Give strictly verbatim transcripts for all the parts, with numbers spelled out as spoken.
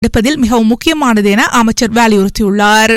எடுப்பதில் மிகவும் முக்கியமானது என அமைச்சர் வலியுறுத்தியுள்ளார்.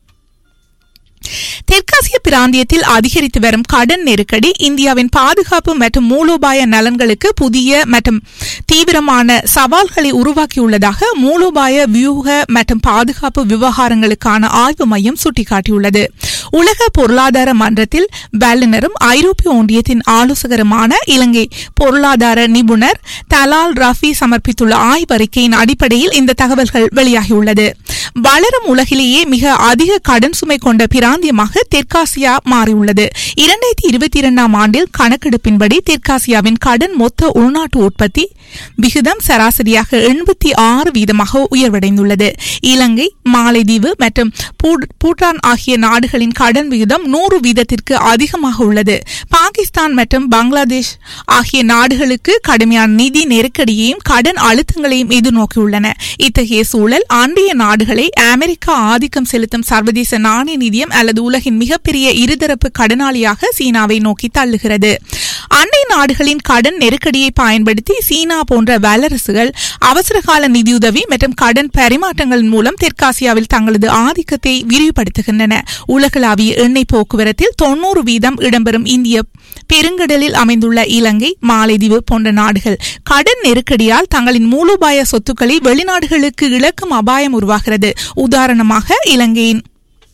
தெற்காசிய பிராந்தியத்தில் அதிகரித்து வரும் கடன் நெருக்கடி இந்தியாவின் பாதுகாப்பு மற்றும் மூலோபாய நலன்களுக்கு புதிய மற்றும் தீவிரமான சவால்களை உருவாக்கியுள்ளதாக மூலோபாய வியூக மற்றும் பாதுகாப்பு விவகாரங்களுக்கான ஆய்வு மையம் சுட்டிக்காட்டியுள்ளது. உலக பொருளாதார மன்றத்தில் வல்லுநரும் ஐரோப்பிய ஒன்றியத்தின் ஆலோசகருமான இலங்கை பொருளாதார நிபுணர் தலால் ரஃபி சமர்ப்பித்துள்ள ஆய்வறிக்கையின் அடிப்படையில் இந்த தகவல்கள் வெளியாகியுள்ளது. வளரும் உலகிலேயே மிக அதிக கடன் சுமை கொண்ட பிராந்தியமாக தெற்காசியா மாறியுள்ளது. இரண்டாயிரத்தி இருபத்தி இரண்டாம் ஆண்டில் கணக்கெடுப்பின்படி தெற்காசியாவின் கடன் மொத்த உள்நாட்டு உற்பத்தி விகிதம் சராசரியாக எண்பத்தி ஆறு வீதமாக உயர்வடைந்துள்ளது. இலங்கை, மாலைதீவு மற்றும் பூட்டான் ஆகிய நாடுகளின் கடன் விகிதம் நூறு வீதத்திற்கு அதிகமாக உள்ளது. பாகிஸ்தான் மற்றும் பங்களாதேஷ் ஆகிய நாடுகளுக்கு கடுமையான நிதி நெருக்கடியையும் கடன் அழுத்தங்களையும் எதிர்நோக்கியுள்ளன. இத்தகைய சூழல் அண்டைய நாடுகளை அமெரிக்கா ஆதிக்கம் செலுத்தும் சர்வதேச நாணய நிதியம் அல்லது உலகின் மிகப்பெரிய இருதரப்பு கடனாளியாக சீனாவை நோக்கி தள்ளுகிறது. அண்டை நாடுகளின் கடன் நெருக்கடியை பயன்படுத்தி சீனா போன்ற வல்லரசுகள் அவசரகால நிதியுதவி மற்றும் கடன் பரிமாற்றங்களின் மூலம் தெற்காசியாவில் தங்களது ஆதிக்கத்தை விரிவுபடுத்துகின்றன. உலகளாவிய எண்ணெய் போக்குவரத்தில் தொன்னூறு வீதம் இடம்பெறும் இந்திய பெருங்கடலில் அமைந்துள்ள இலங்கை, மாலைதீவு போன்ற நாடுகள் கடன் நெருக்கடியால் தங்களின் மூலோபாய சொத்துக்களை வெளிநாடுகளுக்கு இழக்கும் அபாயம் உருவாகிறது. உதாரணமாக இலங்கையின்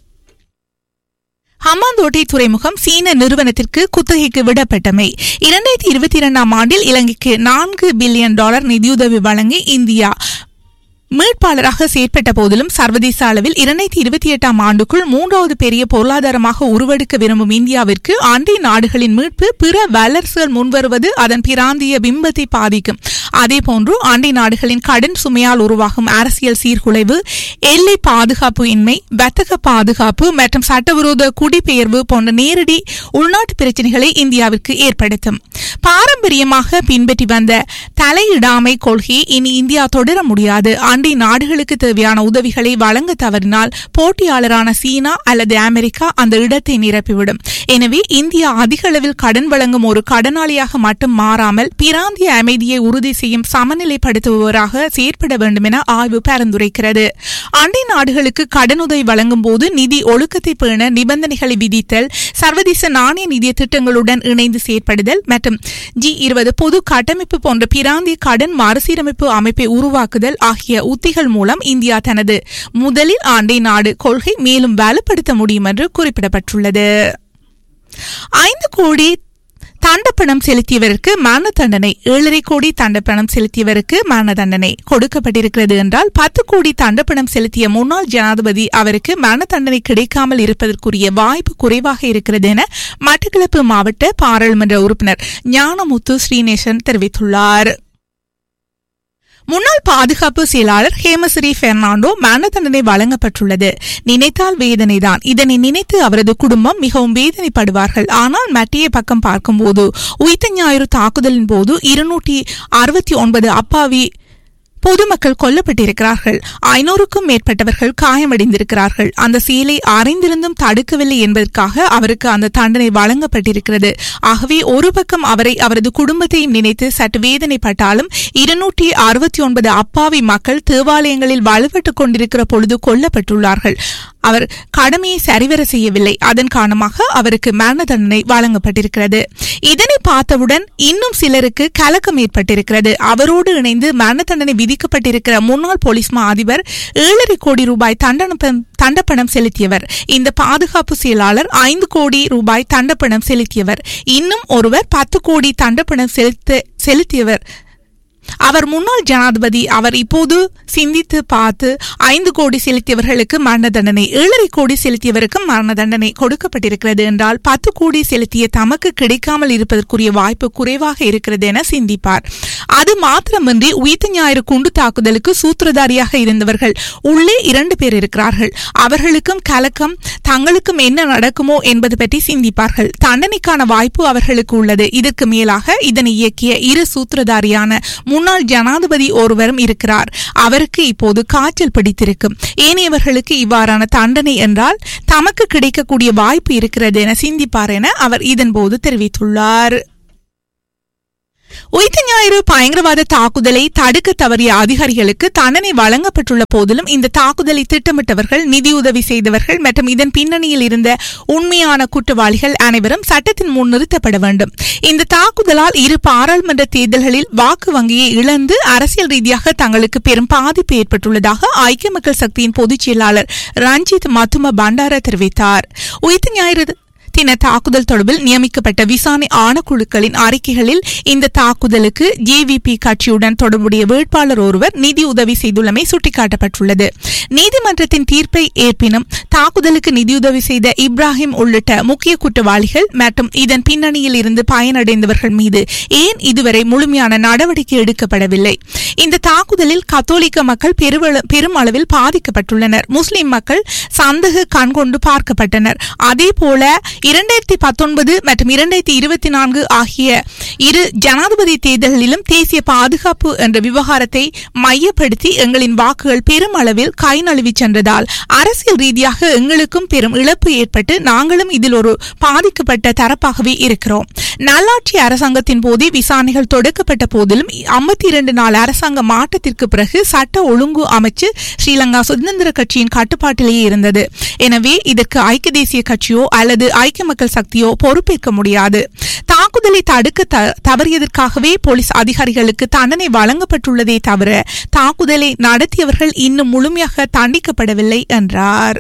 ஹம்பாந்தோட்டை துறைமுகம் சீன நிறுவனத்திற்கு குத்தகைக்கு விடப்பட்டமை. இரண்டாயிரத்தி இருபத்தி இரண்டாம் ஆண்டில் இலங்கைக்கு நான்கு பில்லியன் டாலர் நிதியுதவி வழங்கி இந்தியா மீட்பாளராக செயற்பட்ட போதிலும் சர்வதேச அளவில் இரண்டாயிரத்தி இருபத்தி எட்டாம் ஆண்டுக்குள் மூன்றாவது பெரிய பொருளாதாரமாக உருவெடுக்க விரும்பும் இந்தியாவிற்கு அண்டை நாடுகளின் மீட்பு பிற வல்லரசுகள் முன்வருவது அதன் பிராந்திய பிம்பத்தை பாதிக்கும். அதேபோன்று அண்டை நாடுகளின் கடன் சுமையால் உருவாகும் அரசியல் சீர்குலைவு, எல்லை பாதுகாப்பு இன்மை, வர்த்தக பாதுகாப்பு மற்றும் சட்டவிரோத குடிபெயர்வு போன்ற நேரடி உள்நாட்டு பிரச்சினைகளை இந்தியாவிற்கு ஏற்படுத்தும். பாரம்பரியமாக பின்பற்றி வந்த தலையிடாமை கொள்கையை இனி இந்தியா தொடர முடியாது. அண்டை நாடுகளுக்கு தேவையான உதவிகளை வழங்க தவறினால் போட்டியாளரான சீனா அல்லது அமெரிக்கா அந்த இடத்தை நிரப்பிவிடும். எனவே இந்தியா அதிக அளவில் கடன் வழங்கும் ஒரு கடனாளியாக மட்டும் மாறாமல் பிராந்திய அமைதியை உறுதி செய்யும் சமநிலைப்படுத்துபவராக செயற்பட வேண்டும் என ஆய்வு பரிந்துரைக்கிறது. அண்டை நாடுகளுக்கு கடனுதவி வழங்கும் போது நிதி ஒழுக்கத்தை பேண நிபந்தனைகளை விதித்தல், சர்வதேச நாணய நிதிய திட்டங்களுடன் இணைந்து செயற்படுதல் மற்றும் ஜி இருபது பொது கட்டமைப்பு போன்ற பிராந்திய கடன் மறுசீரமைப்பு அமைப்பை உருவாக்குதல் ஆகிய உத்திகள் மூலம் இந்தியா தனது முதலில் அண்டை நாடு கொள்கை மேலும் வலுப்படுத்த முடியும் என்று குறிப்பிடப்பட்டுள்ளது. ஐந்து கோடி தண்டப்பணம் செலுத்தியவருக்கு மரண தண்டனை, ஏழரை கோடி தண்டப்பணம் செலுத்தியவருக்கு மரண தண்டனை கொடுக்கப்பட்டிருக்கிறது என்றால் பத்து கோடி தண்டப்பணம் செலுத்திய முன்னாள் ஜனாதிபதி அவருக்கு மரண தண்டனை கிடைக்காமல் இருப்பதற்குரிய வாய்ப்பு குறைவாக இருக்கிறது என மட்டக்களப்பு மாவட்ட பாராளுமன்ற உறுப்பினர் ஞானமுத்து ஸ்ரீநேசன் தெரிவித்துள்ளார். முன்னாள் பாதுகாப்பு செயலாளர் ஹேமஸ்ரீ பெர்னாண்டோ மரண தண்டனை வழங்கப்பட்டுள்ளது. நினைத்தால் வேதனைதான். இதனை நினைத்து அவரது குடும்பம் மிகவும் வேதனைப்படுவார்கள். ஆனால் மற்றைய பக்கம் பார்க்கும்போது உயிர்த்த ஞாயிறு தாக்குதலின் போது இருநூற்றி அறுபத்தி ஒன்பது அப்பாவி பொதுமக்கள் கொல்லப்பட்டிருக்கிறார்கள். ஐநூறுக்கும் மேற்பட்டவர்கள் காயமடைந்திருக்கிறார்கள். அந்த செயலை அறிந்திருந்தும் தடுக்கவில்லை என்பதற்காக அவருக்கு அந்த தண்டனை வழங்கப்பட்டிருக்கிறது. ஆகவே ஒரு பக்கம் அவரை அவரது குடும்பத்தையும் நினைத்து சற்று வேதனைப்பட்டாலும் இருநூற்றி அறுபத்தி ஒன்பது அப்பாவி மக்கள் தேவாலயங்களில் வலுப்பட்டுக் கொண்டிருக்கிற பொழுது கொல்லப்பட்டுள்ளார்கள். அவர் கடமையை சரிவர செய்யவில்லை. அதன் காரணமாக அவருக்கு மரண தண்டனை வழங்கப்பட்டிருக்கிறது. இதனை பார்த்தவுடன் இன்னும் சிலருக்கு கலக்கம் ஏற்பட்டிருக்கிறது. அவரோடு இணைந்து மரண தண்டனை விதிக்கப்பட்டிருக்கிற முன்னாள் போலீஸ் மா அதிபர் ஏழரை கோடி ரூபாய் தண்டப்பணம் செலுத்தியவர். இந்த பாதுகாப்பு செயலாளர் ஐந்து கோடி ரூபாய் தண்டப்பணம் செலுத்தியவர். இன்னும் ஒருவர் பத்து கோடி தண்டப்பணம் செலுத்த செலுத்தியவர் அவர் முன்னாள் ஜனாதிபதி. அவர் இப்போது சிந்தித்து பார்த்து ஐந்து கோடி செலுத்தியவர்களுக்கு மரண தண்டனை, ஏழரை கோடி செலுத்தியவருக்கும் மரண தண்டனை கொடுக்கப்பட்டிருக்கிறது என்றால் பத்து கோடி செலுத்திய தமக்கு கிடைக்காமல் இருப்பதற்குரிய வாய்ப்பு குறைவாக இருக்கிறது என சிந்திப்பார். அது மாத்திரமின்றி உயிர்த்த ஞாயிறு குண்டு தாக்குதலுக்கு சூத்திரதாரியாக இருந்தவர்கள் உள்ளே இரண்டு பேர் இருக்கிறார்கள். அவர்களுக்கும் கலக்கம், தங்களுக்கும் என்ன நடக்குமோ என்பது பற்றி சிந்திப்பார்கள். தண்டனைக்கான வாய்ப்பு அவர்களுக்கு உள்ளது. இதற்கு மேலாக இதனை இயக்கிய இரு சூத்திரதாரியான முன்னாள் ஜனாதிபதி ஒருவரும் இருக்கிறார். அவருக்கு இப்போது காய்ச்சல் பிடித்திருக்கும். ஏனையவர்களுக்கு இவ்வாறான தண்டனை என்றால் தமக்கு கிடைக்கக்கூடிய வாய்ப்பு இருக்கிறது என சிந்திப்பார் என அவர் இதன்போது தெரிவித்துள்ளார். உயிர்த்த ஞாயிறு பயங்கரவாத தாக்குதலை தடுக்க தவறிய அதிகாரிகளுக்கு தண்டனை வழங்கப்பட்டுள்ள போதிலும் இந்த தாக்குதலை திட்டமிட்டவர்கள், நிதியுதவி செய்தவர்கள் மற்றும் இதன் பின்னணியில் இருந்த உண்மையான குற்றவாளிகள் அனைவரும் சட்டத்தின் முன் நிறுத்தப்பட வேண்டும். இந்த தாக்குதலால் இரு பாராளுமன்ற தேர்தல்களில் வாக்கு வங்கியை இழந்து அரசியல் ரீதியாக தங்களுக்கு பெரும் பாதிப்பு ஏற்பட்டுள்ளதாக ஐக்கிய மக்கள் சக்தியின் பொதுச் செயலாளர் ரஞ்சித் மத்தும பண்டார தெரிவித்தார். உயிர்த்த ஞாயிறு தின தாக்குதல் தொடர்பில் நியமிக்கப்பட்ட விசாரணை ஆணைக்குழுக்களின் அறிக்கைகளில் இந்த தாக்குதலுக்கு ஜேவிபி கட்சியுடன் தொடர்புடைய வேட்பாளர் ஒருவர் நிதி உதவி செய்துள்ளமை சுட்டிக்காட்டப்பட்டுள்ளது. நீதிமன்றத்தின் தீர்ப்பை ஏற்பினும் தாக்குதலுக்கு நிதியுதவி செய்த இப்ராஹிம் உள்ளிட்ட முக்கிய குற்றவாளிகள் மற்றும் இதன் பின்னணியில் இருந்து பயனடைந்தவர்கள் மீது ஏன் இதுவரை முழுமையான நடவடிக்கை எடுக்கப்படவில்லை? இந்த தாக்குதலில் கத்தோலிக்க மக்கள் பெரும் அளவில் பாதிக்கப்பட்டுள்ளனர். முஸ்லிம் மக்கள் சந்தேக கண்கொண்டு பார்க்கப்பட்டனர். அதேபோல இரண்டாயிரத்தி பத்தொன்பது மற்றும் இரண்டாயிரத்தி இருபத்தி நான்கு ஆகிய இரு ஜனாதிபதி தேர்தல்களிலும் தேசிய பாதுகாப்பு என்ற விவகாரத்தை மையப்படுத்தி எங்களின் வாக்குகள் பெரும் அளவில் கை நழுவி சென்றதால் அரசியல் ரீதியாக எங்களுக்கும் பெரும் இழப்பு ஏற்பட்டு நாங்களும் இதில் ஒரு பாதிக்கப்பட்ட தரப்பாகவே இருக்கிறோம். நல்லாட்சி அரசாங்கத்தின் போது விசாரணைகள் தொடக்கப்பட்ட போதிலும் ஐம்பத்தி இரண்டு நாள் அரசாங்க மாற்றத்திற்கு பிறகு சட்ட ஒழுங்கு அமைச்சு ஸ்ரீலங்கா சுதந்திர கட்சியின் கட்டுப்பாட்டிலேயே இருந்தது. எனவே இதற்கு ஐக்கிய தேசிய கட்சியோ அல்லது ஐக்கிய மக்கள் சக்தியோ பொறுப்பேற்க முடியாது. தாக்குதலை தடுக்க தவறியதற்காகவே போலீஸ் அதிகாரிகளுக்கு தண்டனை வழங்கப்பட்டுள்ளதே தவிர தாக்குதலை நடத்தியவர்கள் இன்னும் முழுமையாக தண்டிக்கப்படவில்லை என்றார்.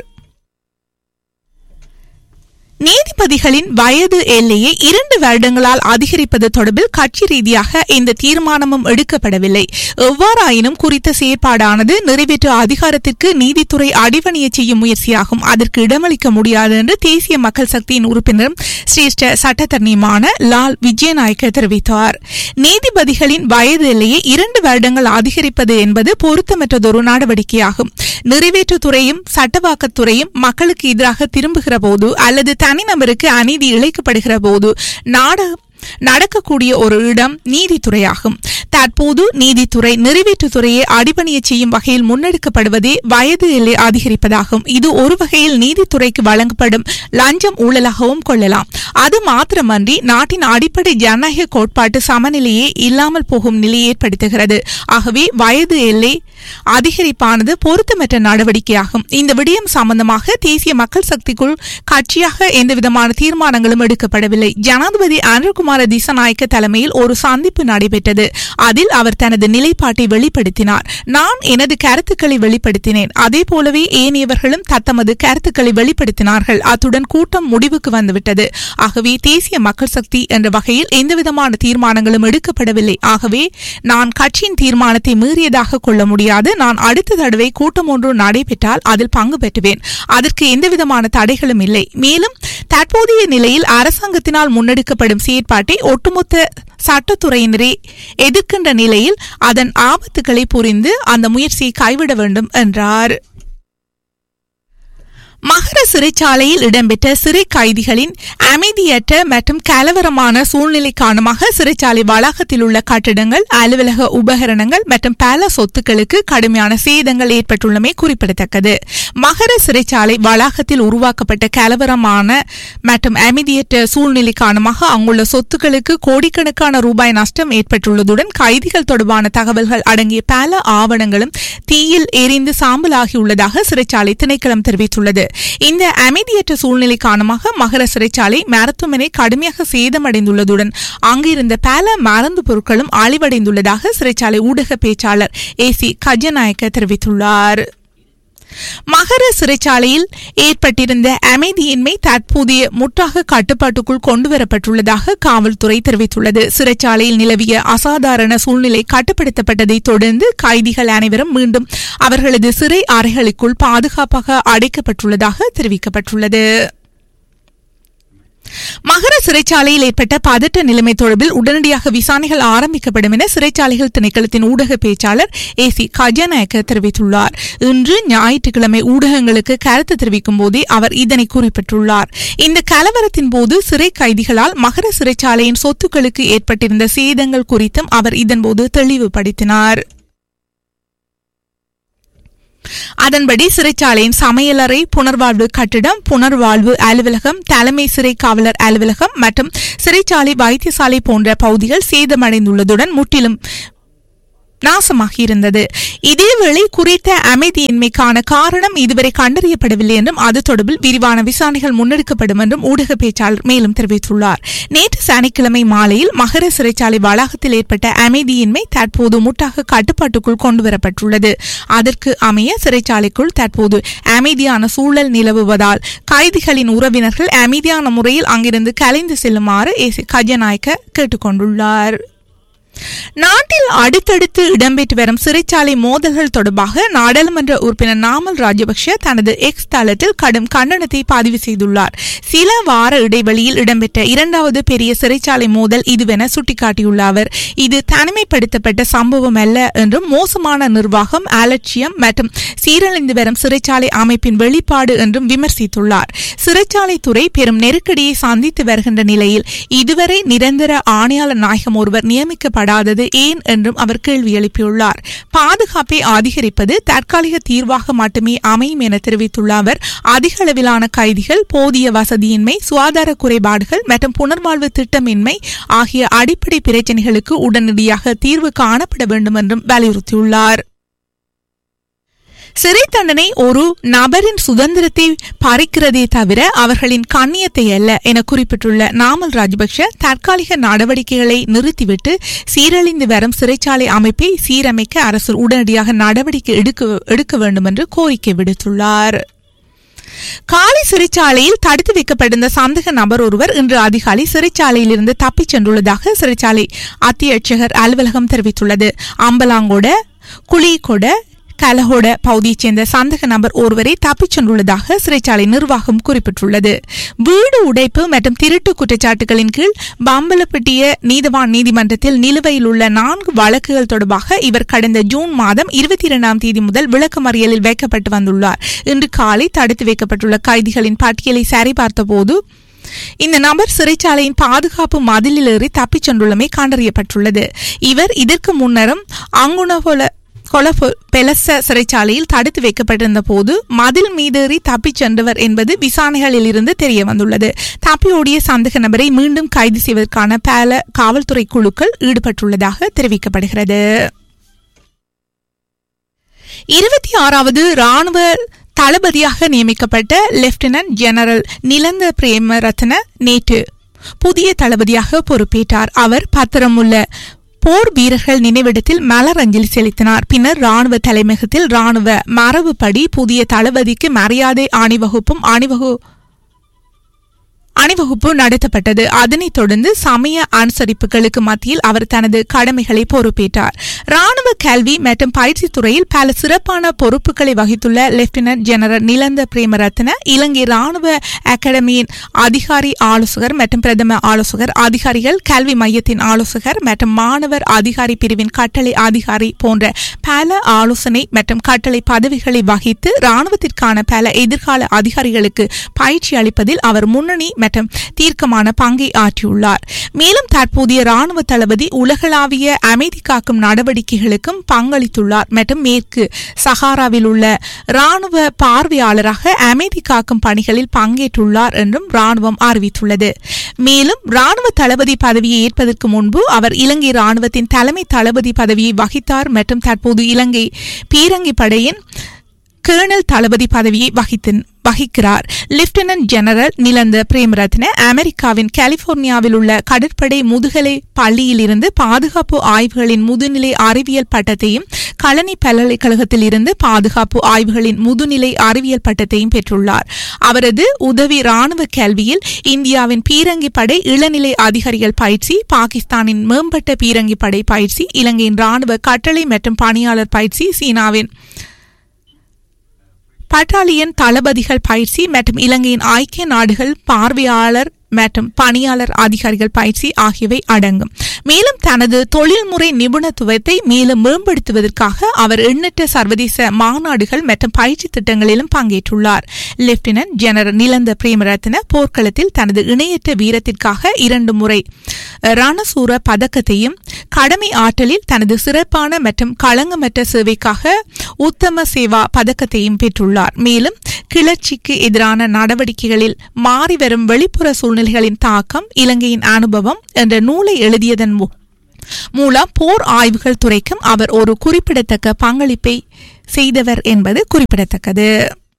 நீதிபதிகளின் வயது எல்லையை இரண்டு வருடங்களால் அதிகரிப்பது தொடர்பில் கட்சி ரீதியாக எந்த தீர்மானமும் எடுக்கப்படவில்லை. எவ்வாறாயினும் குறித்த செயற்பாடானது நிறைவேற்று அதிகாரத்திற்கு நீதித்துறை அடிபணிய செய்யும் முயற்சியாகும். அதற்கு இடமளிக்க முடியாது என்று தேசிய மக்கள் சக்தியின் உறுப்பினரும் சிரேஷ்ட சட்டத்தரணியுமான லால் விஜயநாயக்க தெரிவித்தார். நீதிபதிகளின் வயது எல்லையை இரண்டு வருடங்கள் அதிகரிப்பது என்பது பொருத்தமற்றதொரு நடவடிக்கையாகும். நிறைவேற்றுத்துறையும் சட்டவாக்கத்துறையும் மக்களுக்கு எதிராக திரும்புகிற போது அல்லது தனிநபருக்கு அநீதி இழைக்கப்படுகிற போது நாட நடக்கக்கூடிய ஒரு இடம் நீதித்துறையாகும். தற்போது நீதித்துறை நிறைவேற்றுத்துறையை அடிபணிய செய்யும் வகையில் முன்னெடுக்கப்படுவதே வயது எல்லை அதிகரிப்பதாகும். இது ஒரு வகையில் நீதித்துறைக்கு வழங்கப்படும் லஞ்சம் ஊழலாகவும் கொள்ளலாம். அது மாத்திரமன்றி நாட்டின் அடிப்படை ஜனநாயக கோட்பாட்டு சமநிலையே இல்லாமல் போகும் நிலையை ஏற்படுத்துகிறது. ஆகவே வயது எல்லை அதிகரிப்பானது பொருத்தமற்ற நடவடிக்கையாகும். இந்த விடயம் சம்பந்தமாக தேசிய மக்கள் சக்திக்குள் கட்சியாக எந்தவிதமான தீர்மானங்களும் எடுக்கப்படவில்லை. ஜனாதிபதி அனுர்குமார திசாநாயக்க தலைமையில் ஒரு சந்திப்பு நடைபெற்றது. அதில் அவர் தனது நிலைப்பாட்டை வெளிப்படுத்தினார். நான் எனது கருத்துக்களை வெளிப்படுத்தினேன். அதே போலவே ஏனையவர்களும் தத்தமது கருத்துக்களை வெளிப்படுத்தினார்கள். அத்துடன் கூட்டம் முடிவுக்கு வந்துவிட்டது. ஆகவே தேசிய மக்கள் சக்தி என்ற வகையில் எந்தவிதமான தீர்மானங்களும் எடுக்கப்படவில்லை. ஆகவே நான் கட்சியின் தீர்மானத்தை மீறியதாக கொள்ள முடியாது. நான் அடுத்த தடவை கூட்டம் ஒன்று நடைபெற்றால் அதில் பங்கு பெற்றுவேன். அதற்கு எந்தவிதமான தடைகளும் இல்லை. மேலும் தற்போதைய நிலையில் அரசாங்கத்தினால் முன்னெடுக்கப்படும் செயற்பாட்டை ஒட்டுமொத்த சட்டத்துறையினரே எதிர்க்கின்ற நிலையில் அதன் ஆபத்துக்களை புரிந்து அந்த முயற்சியை கைவிட வேண்டும் என்றார். மகர சிறைச்சாலையில் இடம்பெற்ற சிறை கைதிகளின் அமைதியற்ற மற்றும் கலவரமான சூழ்நிலை காரணமாக சிறைச்சாலை வளாகத்தில் உள்ள கட்டிடங்கள், அலுவலக உபகரணங்கள் மற்றும் பல சொத்துக்களுக்கு கடுமையான சேதங்கள் ஏற்பட்டுள்ளமை குறிப்பிடத்தக்கது. மகர சிறைச்சாலை வளாகத்தில் உருவாக்கப்பட்ட கலவரமான மற்றும் அமைதியற்ற சூழ்நிலை காரணமாக அங்குள்ள சொத்துக்களுக்கு கோடிக்கணக்கான ரூபாய் நஷ்டம் ஏற்பட்டுள்ளதுடன் கைதிகள் தொடர்பான தகவல்கள் அடங்கிய பல ஆவணங்களும் தீயில் எரிந்து சாம்பலாகியுள்ளதாக சிறைச்சாலை திணைக்களம் தெரிவித்துள்ளது. இந்த அமைதியற்ற சூழ்நிலை காரணமாக மகர சிறைச்சாலை மருத்துவமனை கடுமையாக சேதமடைந்துள்ளதுடன் அங்கிருந்த பல மருந்து பொருட்களும் அழிவடைந்துள்ளதாக சிறைச்சாலை ஊடக பேச்சாளர் ஏ சி கஜநாயக்க தெரிவித்துள்ளார். மகர சிறைச்சாலையில் ஏற்பட்டிருந்த அமைதியின்மை தற்போதைய முற்றாக கட்டுப்பாட்டுக்குள் கொண்டுவரப்பட்டுள்ளதாக காவல்துறை தெரிவித்துள்ளது. சிறைச்சாலையில் நிலவிய அசாதாரண சூழ்நிலை கட்டுப்படுத்தப்பட்டதை தொடர்ந்து கைதிகள் அனைவரும் மீண்டும் அவர்களது சிறை அறைகளுக்குள் பாதுகாப்பாக அடைக்கப்பட்டுள்ளதாக தெரிவிக்கப்பட்டுள்ளது. மகர சிறைச்சாலையில் ஏற்பட்ட பதட்ட நிலைமை தொடர்பில் உடனடியாக விசாரணைகள் ஆரம்பிக்கப்படும் என சிறைச்சாலைகள் திணைக்களத்தின் ஊடக பேச்சாளர் ஏ சி கஜநாயக்க தெரிவித்துள்ளார். இன்று ஞாயிற்றுக்கிழமை ஊடகங்களுக்கு கருத்து தெரிவிக்கும் போதே அவர் இதனை குறிப்பிட்டுள்ளார். இந்த கலவரத்தின் போது சிறை கைதிகளால் மகர சிறைச்சாலையின் சொத்துக்களுக்கு ஏற்பட்டிருந்த சேதங்கள் குறித்தும் அவர் இதன்போது தெளிவுபடுத்தினார். அதன்படி சிறைச்சாலையின் சமையலறை, புனர்வாழ்வு கட்டிடம், புனர்வாழ்வு அலுவலகம், தலைமை சிறை காவலர் அலுவலகம் மற்றும் சிறைச்சாலை வைத்தியசாலை போன்ற பகுதிகள் சேதமடைந்துள்ளதுடன் முற்றிலும் நாசமாகியிருந்தது. இதேவேளை குறித்த அமைதியின்மைக்கான காரணம் இதுவரை கண்டறியப்படவில்லை என்றும் அது தொடர்பில் விரிவான விசாரணைகள் முன்னெடுக்கப்படும் என்றும் ஊடக பேச்சாளர் மேலும் தெரிவித்துள்ளார். நேற்று சனிக்கிழமை மாலையில் மகர சிறைச்சாலை வளாகத்தில் ஏற்பட்ட அமைதியின்மை தற்போது முற்றாக கட்டுப்பாட்டுக்குள் கொண்டுவரப்பட்டுள்ளது. அதற்கு அமைய சிறைச்சாலைக்குள் தற்போது அமைதியான சூழல் நிலவுவதால் கைதிகளின் உறவினர்கள் அமைதியான முறையில் அங்கிருந்து கலைந்து செல்லுமாறு ஏசி கஜநாயக்க கேட்டுக் கொண்டுள்ளார். நாட்டில் அடுத்தடுத்து இடம்பெற்று வரும் சிறைச்சாலை மோதல்கள் தொடர்பாக நாடாளுமன்ற உறுப்பினர் நாமல் ராஜபக்ஷ தனது எக்ஸ் தளத்தில் கடும் கண்டனத்தை பதிவு செய்துள்ளார். சில வார இடைவெளியில் இடம்பெற்ற இரண்டாவது பெரிய சிறைச்சாலை மோதல் இதுவென சுட்டிக்காட்டியுள்ள அவர், இது தனிமைப்படுத்தப்பட்ட சம்பவம் அல்ல என்றும் மோசமான நிர்வாகம், அலட்சியம் மற்றும் சீரழிந்து வரும் சிறைச்சாலை அமைப்பின் வெளிப்பாடு என்றும் விமர்சித்துள்ளார். சிறைச்சாலை துறை பெரும் நெருக்கடியை சந்தித்து வருகின்ற நிலையில் இதுவரை நிரந்தர ஆணையாளர் நாயகம் ஒருவர் நியமிக்கப்பட ஏன் என்றும் அவர் கேள்வி எழுப்பியுள்ளார். பாதுகாப்பை அதிகரிப்பது தற்காலிக தீர்வாக மட்டுமே அமையும் என தெரிவித்துள்ள அவர், அதிக அளவிலான கைதிகள், போதிய வசதியின்மை, சுகாதார குறைபாடுகள் மற்றும் புனர்வாழ்வு திட்டமின்மை ஆகிய அடிப்படை பிரச்சினைகளுக்கு உடனடியாக தீர்வு காணப்பட வேண்டும் என்றும் வலியுறுத்தியுள்ளார். சிறை தண்டனை ஒரு நபரின் சுதந்திரத்தை பறிக்கிறதே தவிர அவர்களின் கண்ணியத்தை அல்ல என குறிப்பிட்டுள்ள நாமல் ராஜபக்ஷ, தற்காலிக நடவடிக்கைகளை நிறுத்திவிட்டு சீரழிந்து வரும் சிறைச்சாலை அமைப்பை சீரமைக்க அரசு உடனடியாக நடவடிக்கை எடுக்க வேண்டும் என்று கோரிக்கை விடுத்துள்ளார். காலி சிறைச்சாலையில் தடுத்து வைக்கப்பட்டிருந்த சந்தேக நபர் ஒருவர் இன்று அதிகாலை சிறைச்சாலையில் இருந்து தப்பிச் சென்றுள்ளதாக சிறைச்சாலை அத்தியட்சகர் அலுவலகம் தெரிவித்துள்ளது. அம்பலாங்கோட, குளிகொட, கலஹோட பகுதியைச் சேர்ந்த சந்தேக நபர் ஒருவரை தப்பிச் சென்றுள்ளதாக சிறைச்சாலை நிர்வாகம் குறிப்பிட்டுள்ளது. வீடு உடைப்பு மற்றும் திருட்டு குற்றச்சாட்டுகளின் கீழ் பம்பலப்பட்டிய நீதவான் நீதிமன்றத்தில் நிலுவையில் உள்ள நான்கு வழக்குகள் தொடர்பாக இவர் கடந்த ஜூன் மாதம் இருபத்தி இரண்டாம் தேதி முதல் விளக்கமறியலில் வைக்கப்பட்டு வந்துள்ளார். இன்று காலை தடுத்து வைக்கப்பட்டுள்ள கைதிகளின் பட்டியலை சரிபார்த்தபோது இந்த நபர் சிறைச்சாலையின் பாதுகாப்பு மதிலில் ஏறி தப்பிச் சென்றுள்ளமை கண்டறியப்பட்டுள்ளது. இவர் இதற்கு முன்னரும் அங்குணபோல கொலபு பெலச சிறைச்சாலையில் தடுத்து வைக்கப்பட்டிருந்த போது மதில் மீதேறி தப்பிச் சென்றவர் என்பது விசாரணைகளில் இருந்து தெரிய வந்துள்ளது. தப்பியோடிய சந்தேக நபரை மீண்டும் கைது செய்வதற்கான பல காவல்துறை குழுக்கள் ஈடுபட்டுள்ளதாக தெரிவிக்கப்படுகிறது. இருபத்தி ஆறாவது ராணுவ தளபதியாக நியமிக்கப்பட்ட லெப்டினன்ட் ஜெனரல் நிலந்த பிரேமரத்ன நேற்று புதிய தளபதியாக பொறுப்பேற்றார். அவர் பத்திரமுள்ள போர் வீரர்கள் நினைவிடத்தில் மலரஞ்சலி செலுத்தினார். பின்னர் ராணுவ தலைமையகத்தில் ராணுவ மரபுப்படி புதிய தளபதிக்கு மரியாதை அணிவகுப்பும் அணிவகு அணிவகுப்பு நடத்தப்பட்டது. அதனைத் தொடர்ந்து சமய அனுசரிப்புகளுக்கு மத்தியில் அவர் தனது கடமைகளை பொறுப்பேற்றார். ராணுவ கல்வி மற்றும் பயிற்சி துறையில் பல சிறப்பான பொறுப்புகளை வகித்துள்ள லெப்டினன்ட் ஜெனரல் நிலந்த பிரேமரத்ன இலங்கை ராணுவ அகாடமியின் அதிகாரி ஆலோசகர் மற்றும் பிரதம ஆலோசகர், அதிகாரிகள் கல்வி மையத்தின் ஆலோசகர் மற்றும் மாணவர் அதிகாரி பிரிவின் கட்டளை அதிகாரி போன்ற பல ஆலோசனை மற்றும் கட்டளை பதவிகளை வகித்து ராணுவத்திற்கான பல எதிர்கால அதிகாரிகளுக்கு பயிற்சி அளிப்பதில் அவர் முன்னணி மற்றும் தீர்க்கமான பங்கை ஆற்றியுள்ளார். மேலும் தற்போதைய ராணுவ தளபதி உலகளாவிய அமைதி காக்கும் நடவடிக்கைகளுக்கும் பங்களித்துள்ளார் மற்றும் மேற்கு சஹாராவில் உள்ள ராணுவ பார்வையாளராக அமைதி காக்கும் பணிகளில் பங்கேற்றுள்ளார் என்றும் ராணுவம் அறிவித்துள்ளது. மேலும் ராணுவ தளபதி பதவியை ஏற்பதற்கு முன்பு அவர் இலங்கை ராணுவத்தின் தலைமை தளபதி பதவியை வகித்தார் மற்றும் தற்போது இலங்கை பீரங்கி படையின் கேர்னல் தளபதி பதவியை வகிக்கிறார். லெப்டினன்ட் ஜெனரல் நிலந்த பிரேமரத்ன அமெரிக்காவின் கலிபோர்னியாவில் உள்ள கடற்படை முதுகலை பள்ளியில் இருந்து பாதுகாப்பு ஆய்வுகளின் முதுநிலை அறிவியல் பட்டத்தையும் கலனி பல்கலைக்கழகத்தில் இருந்து பாதுகாப்பு ஆய்வுகளின் முதுநிலை அறிவியல் பட்டத்தையும் பெற்றுள்ளார். அவரது உதவி ராணுவ கல்வியில் இந்தியாவின் பீரங்கி படை இளநிலை அதிகாரிகள் பயிற்சி, பாகிஸ்தானின் மேம்பட்ட பீரங்கி படை பயிற்சி, இலங்கையின் ராணுவ கட்டளை மற்றும் பணியாளர் பயிற்சி, சீனாவின் பட்டாலியன் தளபதிகள் பயிற்சி மற்றும் இலங்கையின் ஐக்கிய நாடுகள் பார்வையாளர் மற்றும் பணியாளர் அதிகாரிகள் பயிற்சி ஆகியவை அடங்கும். மேலும் தனது தொழில்முறை நிபுணத்துவத்தை மேலும் மேம்படுத்துவதற்காக அவர் எண்ணற்ற சர்வதேச மாநாடுகள் மற்றும் பயிற்சி திட்டங்களிலும் பங்கேற்றுள்ளார். லெப்டினன்ட் ஜெனரல் நிலந்த பிரேமரத்ன போர்க்களத்தில் தனது இணையற்ற வீரத்திற்காக இரண்டு முறை ரணசூர பதக்கத்தையும், கடமை ஆற்றலில் தனது சிறப்பான மற்றும் களங்கமற்ற சேவைக்காக உத்தம சேவா பதக்கத்தையும் பெற்றுள்ளார். மேலும் கிளர்ச்சிக்கு எதிரான நடவடிக்கைகளில் மாறிவரும் வெளிப்புற சூழ்நிலைகளின் தாக்கம், இலங்கையின் அனுபவம் என்ற நூலை எழுதியதன் மூலம் போர் ஆய்வுகள் துறைக்கும் அவர் ஒரு குறிப்பிடத்தக்க பங்களிப்பை செய்தவர் என்பது குறிப்பிடத்தக்கது.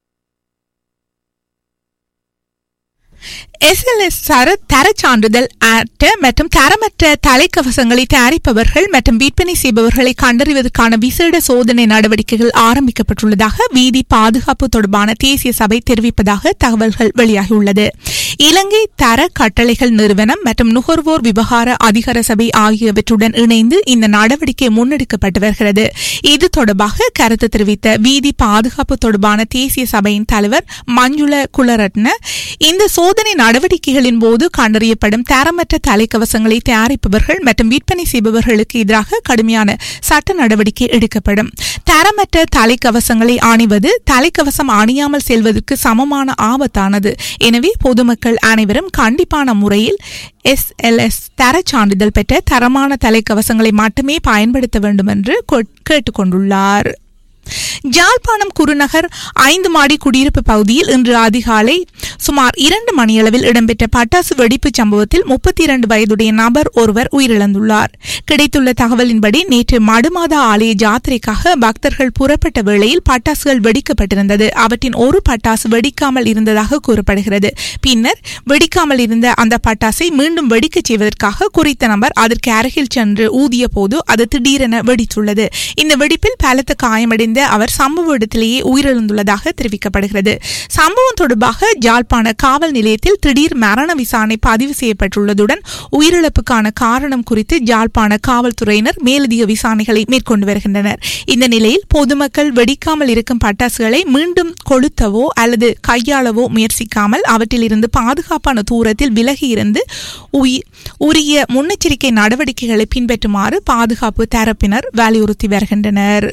எஸ் எல் எஸ் தரச் சான்றிதழ் அற்ற மற்றும் தரமற்ற தலைக்கவசங்களை தயாரிப்பவர்கள் மற்றும் விற்பனை செய்பவர்களை கண்டறிவதற்கான விசேட சோதனை நடவடிக்கைகள் ஆரம்பிக்கப்பட்டுள்ளதாக வீதி பாதுகாப்பு தொடர்பான தேசிய சபை தெரிவிப்பதாக தகவல்கள் வெளியாகியுள்ளது. இலங்கை தர கட்டளைகள் நிறுவனம் மற்றும் நுகர்வோர் விவகார அதிகார சபை ஆகியவற்றுடன் இணைந்து இந்த நடவடிக்கை முன்னெடுக்கப்பட்டு வருகிறது. இது தொடர்பாக கருத்து தெரிவித்த வீதி பாதுகாப்பு தொடர்பான தேசிய சபையின் தலைவர் மஞ்சுள குலரட்ன, இந்த சோதனை நடவடிக்கைகளின் போது கண்டறியப்படும் தரமற்ற தலைக்கவசங்களை தயாரிப்பவர்கள் மற்றும் விற்பனை செய்பவர்களுக்கு எதிராக கடுமையான சட்ட நடவடிக்கை எடுக்கப்படும். தரமற்ற தலைக்கவசங்களை அணிவது தலைக்கவசம் அணியாமல் செல்வதற்கு சமமான ஆபத்தானது. எனவே பொதுமக்கள் அனைவரும் கண்டிப்பான முறையில் எஸ் எல் எஸ் தரச் சான்றிதழ் பெற்ற தரமான தலைக்கவசங்களை மட்டுமே பயன்படுத்த வேண்டும் என்று கேட்டுக் கொண்டுள்ளார். ஜாழ்ப்பாணம் குருநகர் ஐந்து மாடி குடியிருப்பு பகுதியில் இன்று அதிகாலை சுமார் இரண்டு மணியளவில் இடம்பெற்ற பட்டாசு வெடிப்பு சம்பவத்தில் முப்பத்தி இரண்டு வயதுடைய நபர் ஒருவர் உயிரிழந்துள்ளார். கிடைத்துள்ள தகவலின்படி நேற்று மடுமாதா ஆலய ஜாத்திரைக்காக பக்தர்கள் புறப்பட்ட வேளையில் பட்டாசுகள் வெடிக்கப்பட்டிருந்தது. அவற்றின் ஒரு பட்டாசு வெடிக்காமல் இருந்ததாக கூறப்படுகிறது. பின்னர் வெடிக்காமல் இருந்த அந்த பட்டாசை மீண்டும் வெடிக்கச் செய்வதற்காக குறித்த நபர் அதற்கு அருகில் சென்று ஊதிய போது அது திடீரென வெடித்துள்ளது. இந்த வெடிப்பில் பலத்த காயமடைந்த அவர் சம்பவ இடத்திலேயே உயிரிழந்துள்ளதாக தெரிவிக்கப்படுகிறது. சம்பவம் தொடர்பாக ஜாழ்ப்பாண காவல் நிலையத்தில் திடீர் மரண விசாரணை பதிவு செய்யப்பட்டுள்ளதுடன் உயிரிழப்புக்கான காரணம் குறித்து ஜாழ்ப்பாண காவல்துறையினர் மேலதிக விசாரணைகளை மேற்கொண்டு வருகின்றனர். இந்த நிலையில் பொதுமக்கள் வெடிக்காமல் இருக்கும் பட்டாசுகளை மீண்டும் கொளுத்தவோ அல்லது கையாளவோ முயற்சிக்காமல் அவற்றில் இருந்து பாதுகாப்பான தூரத்தில் விலகி இருந்து உரிய முன்னெச்சரிக்கை நடவடிக்கைகளை பின்பற்றுமாறு பாதுகாப்பு தரப்பினர் வலியுறுத்தி வருகின்றனர்.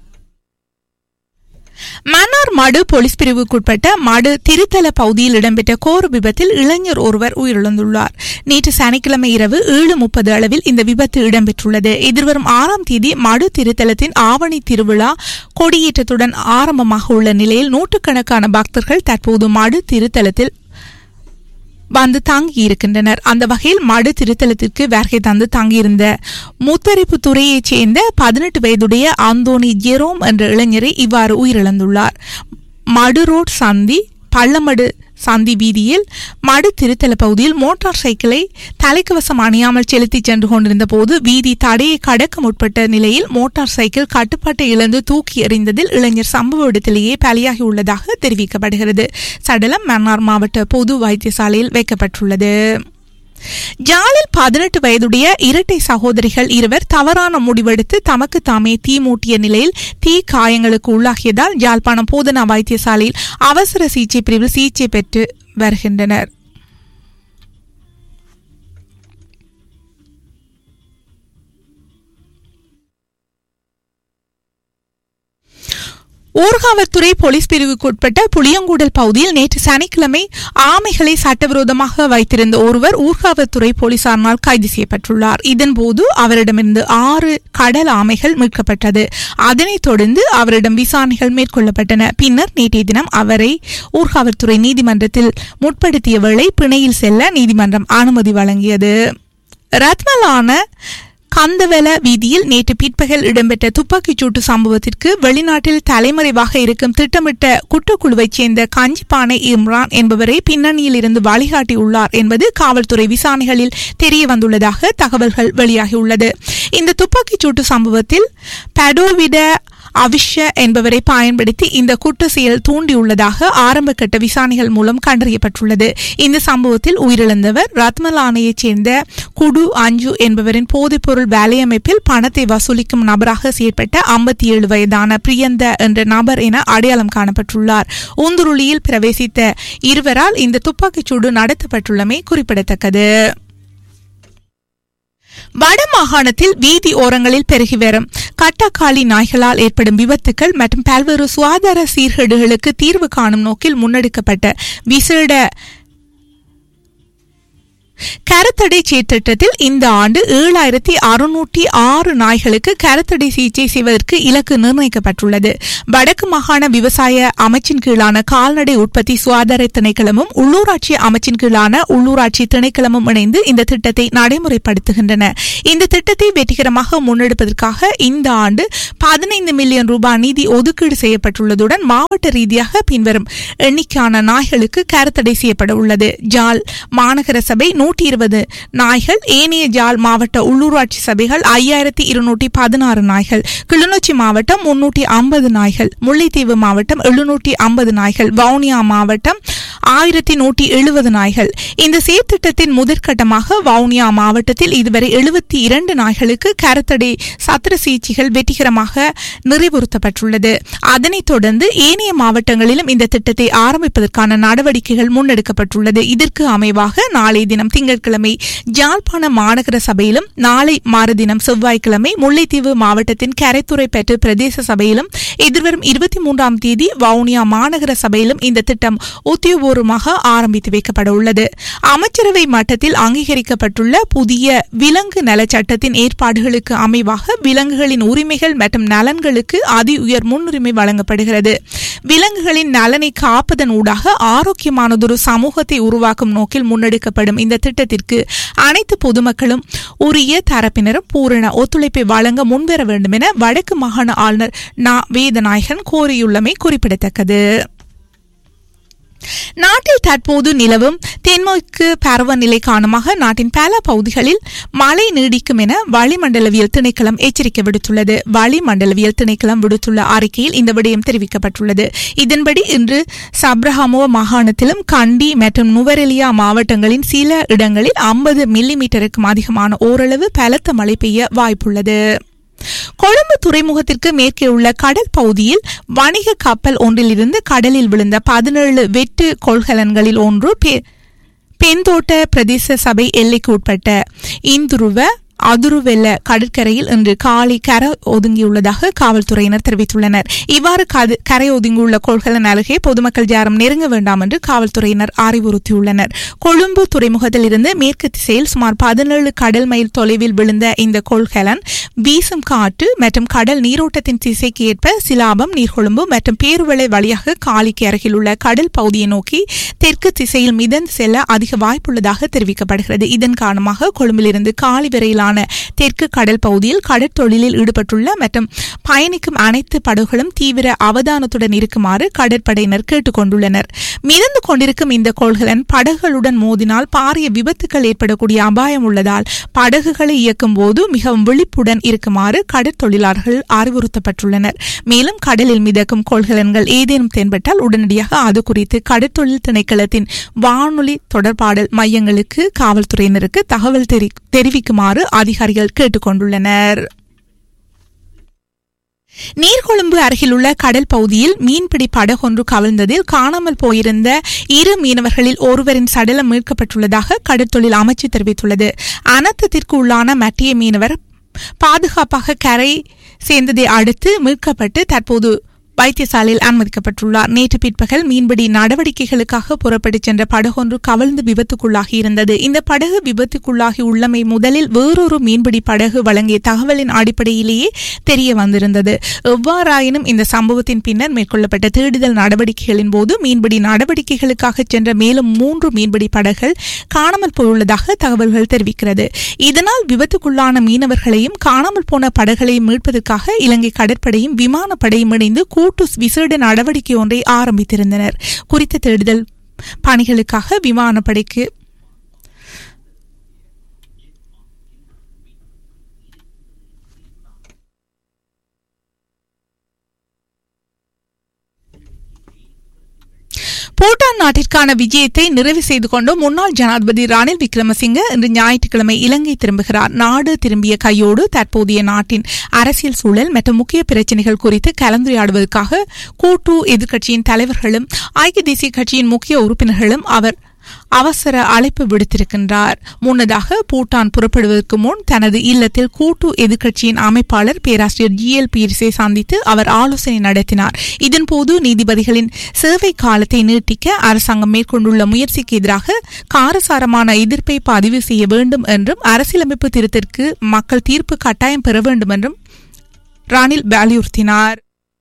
மன்னார் மடு போலீஸ் பிரிவுக்குட்பட்ட மடு திருத்தல பகுதியில் இடம்பெற்ற கோர விபத்தில் இளைஞர் ஒருவர் உயிரிழந்துள்ளார். நேற்று சனிக்கிழமை இரவு ஏழு முப்பது அளவில் இந்த விபத்து இடம்பெற்றுள்ளது. எதிர்வரும் ஆறாம் தேதி மடு திருத்தலத்தின் ஆவணி திருவிழா கொடியேற்றத்துடன் ஆரம்பமாக உள்ள நிலையில் நூற்றுக்கணக்கான பக்தர்கள் தற்போது மடு திருத்தலத்தில் வந்து தங்கியிருக்கின்றனர். அந்த வகையில் மடு திருத்தலத்திற்கு வருகை தந்து தங்கியிருந்த முத்தரிப்பு துறையைச் சேர்ந்த பதினெட்டு வயதுடைய அந்தோனி ஜெரோம் என்ற இளைஞரை இவ்வாறு உயிரிழந்துள்ளார். மடு ரோட் சந்தி பள்ளமடு சந்தி வீதியில் மடு திருத்தல பகுதியில் மோட்டார் சைக்கிளை தலைக்கவசம் அணியாமல் செலுத்தி சென்று கொண்டிருந்த போது வீதி தடையை கடக்க முற்பட்ட நிலையில் மோட்டார் சைக்கிள் கட்டுப்பாட்டை இழந்து தூக்கி எறிந்ததில் இளைஞர் சம்பவ இடத்திலேயே பலியாகியுள்ளதாக தெரிவிக்கப்படுகிறது. சடலம் மன்னார் மாவட்ட பொது வைத்தியசாலையில் வைக்கப்பட்டுள்ளது. ஜாலில் பதினெட்டு வயதுடைய இரட்டை சகோதரிகள் இருவர் தவறான முடிவெடுத்து தமக்கு தாமே தீ மூட்டிய நிலையில் தீ காயங்களுக்கு உள்ளாகியதால் யாழ்ப்பாணம் போதனா வைத்தியசாலையில் அவசர சிகிச்சை பிரிவில் சிகிச்சை பெற்று வருகின்றனர். ஊர்காவல்துறை போலீஸ் பிரிவுக்குட்பட்ட புளியங்கூடல் பகுதியில் நேற்று சனிக்கிழமை ஆமைகளை சட்டவிரோதமாக வைத்திருந்த ஒருவர் ஊர்காவல்துறை போலீசாரினால் கைது செய்யப்பட்டுள்ளார். இதன்போது அவரிடமிருந்து ஆறு கடல் ஆமைகள் மீட்கப்பட்டது. அதனைத் தொடர்ந்து அவரிடம் விசாரணைகள் மேற்கொள்ளப்பட்டன. பின்னர் நேற்றைய தினம் அவரை ஊர்காவல்துறை நீதிமன்றத்தில் முற்படுத்திய வேளை பிணையில் செல்ல நீதிமன்றம் அனுமதி வழங்கியது. ரத்மலான கந்தவெல வீதியில் நேற்று பிற்பகல் இடம்பெற்ற துப்பாக்கிச்சூட்டு சம்பவத்திற்கு வெளிநாட்டில் தலைமறைவாக இருக்கும் திட்டமிட்ட குற்றக்குழுவைச் சேர்ந்த கஞ்சிப்பானை இம்ரான் என்பவரை பின்னணியில் இருந்து வழிகாட்டியுள்ளார் என்பது காவல்துறை விசாரணைகளில் தெரிய வந்துள்ளதாக தகவல்கள் வெளியாகியுள்ளது. இந்த துப்பாக்கிச்சூட்டு சம்பவத்தில் படோவிட அவிஷ என்பவரை பயன்படுத்தி இந்த குற்ற செயல் தூண்டியுள்ளதாக ஆரம்ப கட்ட விசாரணைகள் மூலம் கண்டறியப்பட்டுள்ளது. இந்த சம்பவத்தில் உயிரிழந்தவர் ரத்மலானையைச் சேர்ந்த குடு அஞ்சு என்பவரின் போதைப்பொருள் வேலையமைப்பில் பணத்தை வசூலிக்கும் நபராக செயற்பட்ட ஐம்பத்தி ஏழு வயதான பிரியந்த என்ற நபர் என அடையாளம் காணப்பட்டுள்ளார். ஊந்துருளியில் பிரவேசித்த இருவரால் இந்த துப்பாக்கிச்சூடு நடத்தப்பட்டுள்ளமை குறிப்பிடத்தக்கது. வடமாகாணத்தில் வீதி ஓரங்களில் பெருகி வரும் கட்டக்காலி நாய்களால் ஏற்படும் விபத்துக்கள் மற்றும் பல்வேறு சுகாதார சீர்கேடுகளுக்கு தீர்வு காணும் நோக்கில் முன்னெடுக்கப்பட்ட விசேட கருத்தடை செயற்திட்டத்தில் இந்த ஆண்டு ஏழாயிரத்தி அறுநூற்றி ஆறு நாய்களுக்கு கருத்தடை சிகிச்சை செய்வதற்கு இலக்கு நிர்ணயிக்கப்பட்டுள்ளது. வடக்கு மாகாண விவசாய அமைச்சின் கீழான கால்நடை உற்பத்தி சுகாதார திணைக்களமும் உள்ளூராட்சி அமைச்சின் கீழான உள்ளூராட்சி திணைக்களமும் இணைந்து இந்த திட்டத்தை நடைமுறைப்படுத்துகின்றன. இந்த திட்டத்தை வெற்றிகரமாக முன்னெடுப்பதற்காக இந்த ஆண்டு பதினைந்து மில்லியன் ரூபாய் நிதி ஒதுக்கீடு செய்யப்பட்டுள்ளதுடன் மாவட்ட ரீதியாக பின்வரும் எண்ணிக்கையான நாய்களுக்கு கருத்தடை செய்யப்பட உள்ளது. ஜாழ் மாநகர சபை நூற்றி இருபது நாய்கள், ஏனைய ஜாழ் மாவட்ட உள்ளூராட்சி சபைகள் ஐயாயிரத்தி இருநூற்றி பதினாறு நாய்கள், கிளிநொச்சி மாவட்டம் முன்னூற்றி ஐம்பது நாய்கள், முல்லைத்தீவு மாவட்டம் எழுநூற்றி ஐம்பது நாய்கள், வவுனியா மாவட்டம் ஆயிரத்தி நூற்றி எழுபது நாய்கள். இந்த செயற்திட்டத்தின் முதற்கட்டமாக வவுனியா மாவட்டத்தில் இதுவரை எழுபத்தி இரண்டு நாய்களுக்கு கருத்தடை சத்திர சிகிச்சைகள் வெற்றிகரமாக நிறைவுறுத்தப்பட்டுள்ளது. அதனைத் தொடர்ந்து ஏனைய மாவட்டங்களிலும் இந்த திட்டத்தை ஆரம்பிப்பதற்கான நடவடிக்கைகள் முன்னெடுக்கப்பட்டுள்ளது. இதற்கு அமைவாக நாளை தினம் திங்கட்கிழமை ஜாழ்ப்பாண மாநகர சபையிலும், நாளை மறுதினம் செவ்வாய்க்கிழமை முல்லைத்தீவு மாவட்டத்தின் கரைத்துறை பெற்று பிரதேச சபையிலும், எதிர்வரும் இருபத்தி மூன்றாம் தேதி வவுனியா மாநகர சபையிலும் இந்த திட்டம் உத்தியோகபூர்வமாக ஆரம்பித்து வைக்கப்பட உள்ளது. அமைச்சரவை மட்டத்தில் அங்கீகரிக்கப்பட்டுள்ள புதிய விலங்கு நல சட்டத்தின் ஏற்பாடுகளுக்கு அமைவாக விலங்குகளின் உரிமைகள் மற்றும் நலன்களுக்கு அதி உயர் முன்னுரிமை வழங்கப்படுகிறது. விலங்குகளின் நலனை காப்பதன் ஊடாக ஆரோக்கியமானதொரு சமூகத்தை உருவாக்கும் நோக்கில் முன்னெடுக்கப்படும் இந்த திட்டத்திற்கு அனைத்து பொதுமக்களும் உரிய தரப்பினரும் பூரண ஒத்துழைப்பை வழங்க முன்வர வேண்டும் என வடக்கு மாகாண ஆளுநர் நா வேதநாயகன் கோரியுள்ளமை குறிப்பிடத்தக்கது. நாட்டில் தற்போது நிலவும் தென்மேற்கு பருவநிலை காரணமாக நாட்டின் பல பகுதிகளில் மழை நீடிக்கும் என வளிமண்டலவியல் திணைக்களம் எச்சரிக்கை விடுத்துள்ளது. வளிமண்டலவியல் திணைக்களம் விடுத்துள்ள அறிக்கையில் இந்த விடயம் தெரிவிக்கப்பட்டுள்ளது. இதன்படி இன்று சப்ரஹாமுவ மாகாணத்திலும் கண்டி மற்றும் நுவரெலியா மாவட்டங்களின் சில இடங்களில் ஐம்பது மில்லி மீட்டருக்கும் அதிகமான ஓரளவு பலத்த மழை பெய்ய வாய்ப்புள்ளது. கொழும்பு துறைமுகத்திற்கு மேற்கே உள்ள கடல் பகுதியில் வணிக கப்பல் ஒன்றிலிருந்து கடலில் விழுந்த பதினேழு வெட்டு கொள்கலன்களில் ஒன்று பெண்தோட்ட பிரதேச சபை எல்லைக்கு உட்பட்ட இந்துருவ அதுருவெல்ல கடற்கரையில் இன்று காலை கரை ஒதுங்கியுள்ளதாக காவல்துறையினர் தெரிவித்துள்ளனர். இவ்வாறு கரை ஒதுங்கியுள்ள கொள்கலன் அருகே பொதுமக்கள் யாரும் நெருங்க வேண்டாம் என்று காவல்துறையினர் அறிவுறுத்தியுள்ளனர். கொழும்பு துறைமுகத்தில் இருந்து மேற்கு திசையில் சுமார் பதினேழு கடல் மைல் தொலைவில் விழுந்த இந்த கொள்கலன் வீசும் காற்று மற்றும் கடல் நீரோட்டத்தின் திசைக்கு ஏற்ப சிலாபம், நீர்கொழும்பு மற்றும் பேருவளை வழியாக காலிக்கு அருகில் உள்ள கடல் பகுதியை நோக்கி தெற்கு திசையில் மிதந்து செல்ல அதிக வாய்ப்புள்ளதாக தெரிவிக்கப்படுகிறது. இதன் காரணமாக கொழும்பிலிருந்து காலி வரையிலான தெற்கு கடல் பகுதியில் கடற்தொழிலில் ஈடுபட்டுள்ள மற்றும் பயணிக்கும் அனைத்து படகுகளும் தீவிர அவதானத்துடன் இருக்குமாறு கடற்படையினர் கேட்டுக் கொண்டுள்ளனர். மிதந்து கொண்டிருக்கும் இந்த கொள்கலன் படகுகளுடன் மோதினால் பாரிய விபத்துக்கள் ஏற்படக்கூடிய அபாயம் உள்ளதால் படகுகளை இயக்கும் போது மிகவும் விழிப்புடன் இருக்குமாறு கடற்தொழிலாளர்கள் அறிவுறுத்தப்பட்டுள்ளனர். மேலும் கடலில் மிதக்கும் கொள்கலன்கள் ஏதேனும் தென்பட்டால் உடனடியாக அது குறித்து கடற்தொழில் திணைக்களத்தின் வானொலி தொடர்பாடல் மையங்களுக்கு காவல்துறையினருக்கு தகவல் தெரிவிக்குமாறு அதிகாரிகள் கேட்டுக் கொண்டுள்ளனர். நீர்கொழும்பு அருகிலுள்ள கடல் பகுதியில் மீன்பிடி படகொன்று கவிழ்ந்ததில் காணாமல் போயிருந்த இரு மீனவர்களில் ஒருவரின் சடலம் மீட்கப்பட்டுள்ளதாக கடற்தொழில் அமைச்சு தெரிவித்துள்ளது. அனர்த்தத்திற்கு உள்ளான மற்ற மீனவர் பாதுகாப்பாக கரை சேர்ந்ததை அடுத்து மீட்கப்பட்டு தற்போது வைத்தியசாலையில் அனுமதிக்கப்பட்டுள்ளார். நேற்று பிற்பகல் மீன்பிடி நடவடிக்கைகளுக்காக புறப்பட்டுச் சென்ற படகொன்று கவிழ்ந்து விபத்துக்குள்ளாகி இருந்தது. இந்த படகு விபத்துக்குள்ளாகி உள்ளமை முதலில் வேறொரு மீன்பிடி படகு வழங்கிய தகவலின் அடிப்படையிலேயே தெரிய வந்திருந்தது. எவ்வாறாயினும் இந்த சம்பவத்தின் பின்னர் மேற்கொள்ளப்பட்ட தேடுதல் நடவடிக்கைகளின் போது மீன்பிடி நடவடிக்கைகளுக்காக சென்ற மேலும் மூன்று மீன்பிடி படகுகள் காணாமல் போயுள்ளதாக தகவல்கள் தெரிவிக்கிறது. இதனால் விபத்துக்குள்ளான மீனவர்களையும் காணாமல் போன படகுகளையும் மீட்பதற்காக இலங்கை கடற்படையும் விமானப்படையும் இணைந்து கூட்டு விசேட நடவடிக்கை ஒன்றை ஆரம்பித்திருந்தனர். குறித்த தேடுதல் பணிகளுக்காக விமானப்படைக்கு பூட்டான் நாட்டிற்கான விஜயத்தை நிறைவு செய்து கொண்டு முன்னாள் ஜனாதிபதி ரணில் விக்ரமசிங்கே இன்று ஞாயிற்றுக்கிழமை இலங்கை திரும்புகிறார். நாடு திரும்பிய கையோடு தற்போதைய நாட்டின் அரசியல் சூழல் மற்றும் முக்கிய பிரச்சினைகள் குறித்து கலந்துரையாடுவதற்காக கூட்டு எதிர்க்கட்சியின் தலைவர்களும் ஐக்கிய தேசிய கட்சியின் முக்கிய உறுப்பினர்களும் அவர் அவசர அழைப்பு விடுத்திருக்கின்றார். முன்னதாக பூட்டான் புறப்படுவதற்கு முன் தனது இல்லத்தில் கூட்டு எதிர்க்கட்சியின் அமைப்பாளர் பேராசிரியர் ஜி எல் பீரிஸை சந்தித்து அவர் ஆலோசனை நடத்தினார். இதன்போது நீதிபதிகளின் சேவை காலத்தை நீட்டிக்க அரசாங்கம் மேற்கொண்டுள்ள முயற்சிக்கு எதிராக காரசாரமான எதிர்ப்பை பதிவு செய்ய வேண்டும் என்றும் அரசியலமைப்பு திருத்தத்திற்கு மக்கள் தீர்ப்பு கட்டாயம் பெற வேண்டும் என்றும் ரணில் வலியுறுத்தினார்.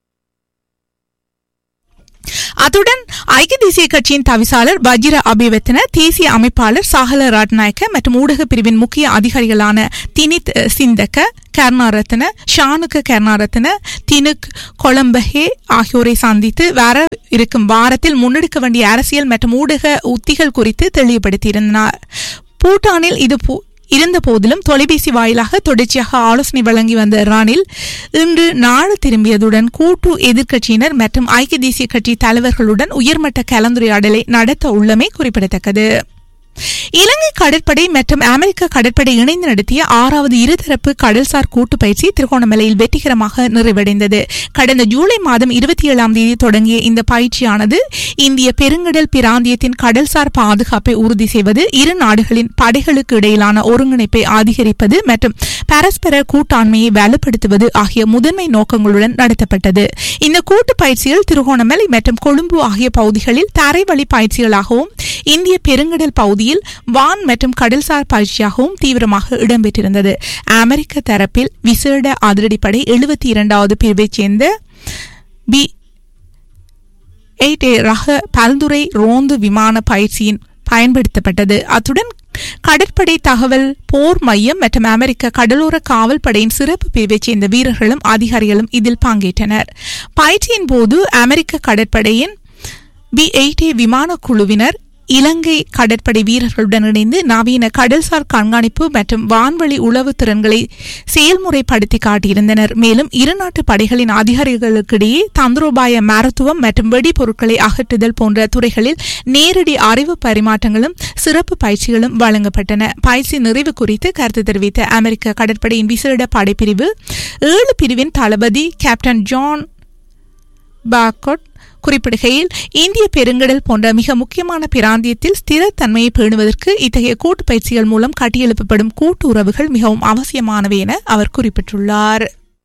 அத்துடன் ஐக்கிய தேசிய கட்சியின் தவிசாளர் வஜிர அபிவர்த்தன, தேசிய அமைப்பாளர் சாகல ரட்நாயக்க மற்றும் ஊடக பிரிவின் முக்கிய அதிகாரிகளான தினித் சிந்தக்க, கருணாரத்ன, ஷானுக்க கருணாரத்ன, தினுக் கொலம்பஹே ஆகியோரை சந்தித்து வர இருக்கும் வாரத்தில் முன்னெடுக்க வேண்டிய அரசியல் மற்றும் ஊடக உத்திகள் குறித்து தெளிவுபடுத்தியிருந்தார். பூட்டானில் இது இருந்த போதிலும் தொலைபேசி வாயிலாக தொடர்ச்சியாக ஆலோசனை வழங்கி வந்த ரணில் இன்று நாடு திரும்பியதுடன் கூட்டு எதிர்க்கட்சியினர் மற்றும் ஐக்கிய தேசிய கட்சி தலைவர்களுடன் உயர்மட்ட கலந்துரையாடலை நடத்த உள்ளமை குறிப்பிடத்தக்கது. இலங்கை கடற்படை மற்றும் அமெரிக்க கடற்படை இணைந்து நடத்திய ஆறாவது இருதரப்பு கடல்சார் கூட்டு பயிற்சி திருகோணமலையில் வெற்றிகரமாக நிறைவடைந்தது. கடந்த ஜூலை மாதம் இருபத்தி ஏழாம் தேதி தொடங்கிய இந்த பயிற்சியானது இந்திய பெருங்கடல் பிராந்தியத்தின் கடல்சார் பாதுகாப்பை உறுதி செய்வது, இரு நாடுகளின் படைகளுக்கு இடையிலான ஒருங்கிணைப்பை அதிகரிப்பது மற்றும் பரஸ்பர கூட்டாண்மையை வலுப்படுத்துவது ஆகிய முதன்மை நோக்கங்களுடன் நடத்தப்பட்டது. இந்த கூட்டு பயிற்சிகள் திருகோணமலை மற்றும் கொழும்பு ஆகிய பகுதிகளில் தரைவழி பயிற்சிகளாகவும் இந்திய பெருங்கடல் பகுதியில் வான் மற்றும் கடல்சார் பயிற்சியாகவும் தீவிரமாக இடம்பெற்றிருந்தது. அமெரிக்க தரப்பில் விசேட அதிரடிப்படை எழுபத்தி இரண்டாவது பிரிவைச் சேர்ந்த பி எயிட் ஏ ரக பல்துறை ரோந்து விமான பயிற்சியின் பயன்படுத்தப்பட்டது. அத்துடன் கடற்படை தகவல் போர் மையம் மற்றும் அமெரிக்க கடலோர காவல் படையின் சிறப்பு பிரிவைச் சேர்ந்த வீரர்களும் அதிகாரிகளும் இதில் பங்கேற்றனர். பயிற்சியின் போது அமெரிக்க கடற்படையின் பி எயிட் ஏ விமான குழுவினர் இலங்கை கடற்படை வீரர்களுடன் இணைந்து நவீன கடல்சார் கண்காணிப்பு மற்றும் வான்வழி உளவு திறன்களை செயல்முறைப்படுத்தி காட்டியிருந்தனர். மேலும் இருநாட்டு படைகளின் அதிகாரிகளுக்கிடையே தந்திரோபாய மருத்துவம் மற்றும் வெடிபொருட்களை அகற்றுதல் போன்ற துறைகளில் நேரடி அறிவு பரிமாற்றங்களும் சிறப்பு பயிற்சிகளும் வழங்கப்பட்டன. பயிற்சி நிறைவு குறித்து கருத்து தெரிவித்த அமெரிக்க கடற்படையின் விசேட படைப்பிரிவு ஏழு பிரிவின் தளபதி கேப்டன் ஜான் பாக்கோட் குறிப்பிடுகையில், இந்திய பெருங்கடல் போன்ற மிக முக்கியமான பிராந்தியத்தில் ஸ்திரத்தன்மையை பேணுவதற்கு இத்தகைய கூட்டு பயிற்சிகள் மூலம் கட்டியெழுப்பப்படும் கூட்டு உறவுகள் மிகவும் அவசியமானவை என அவர் குறிப்பிட்டுள்ளார்.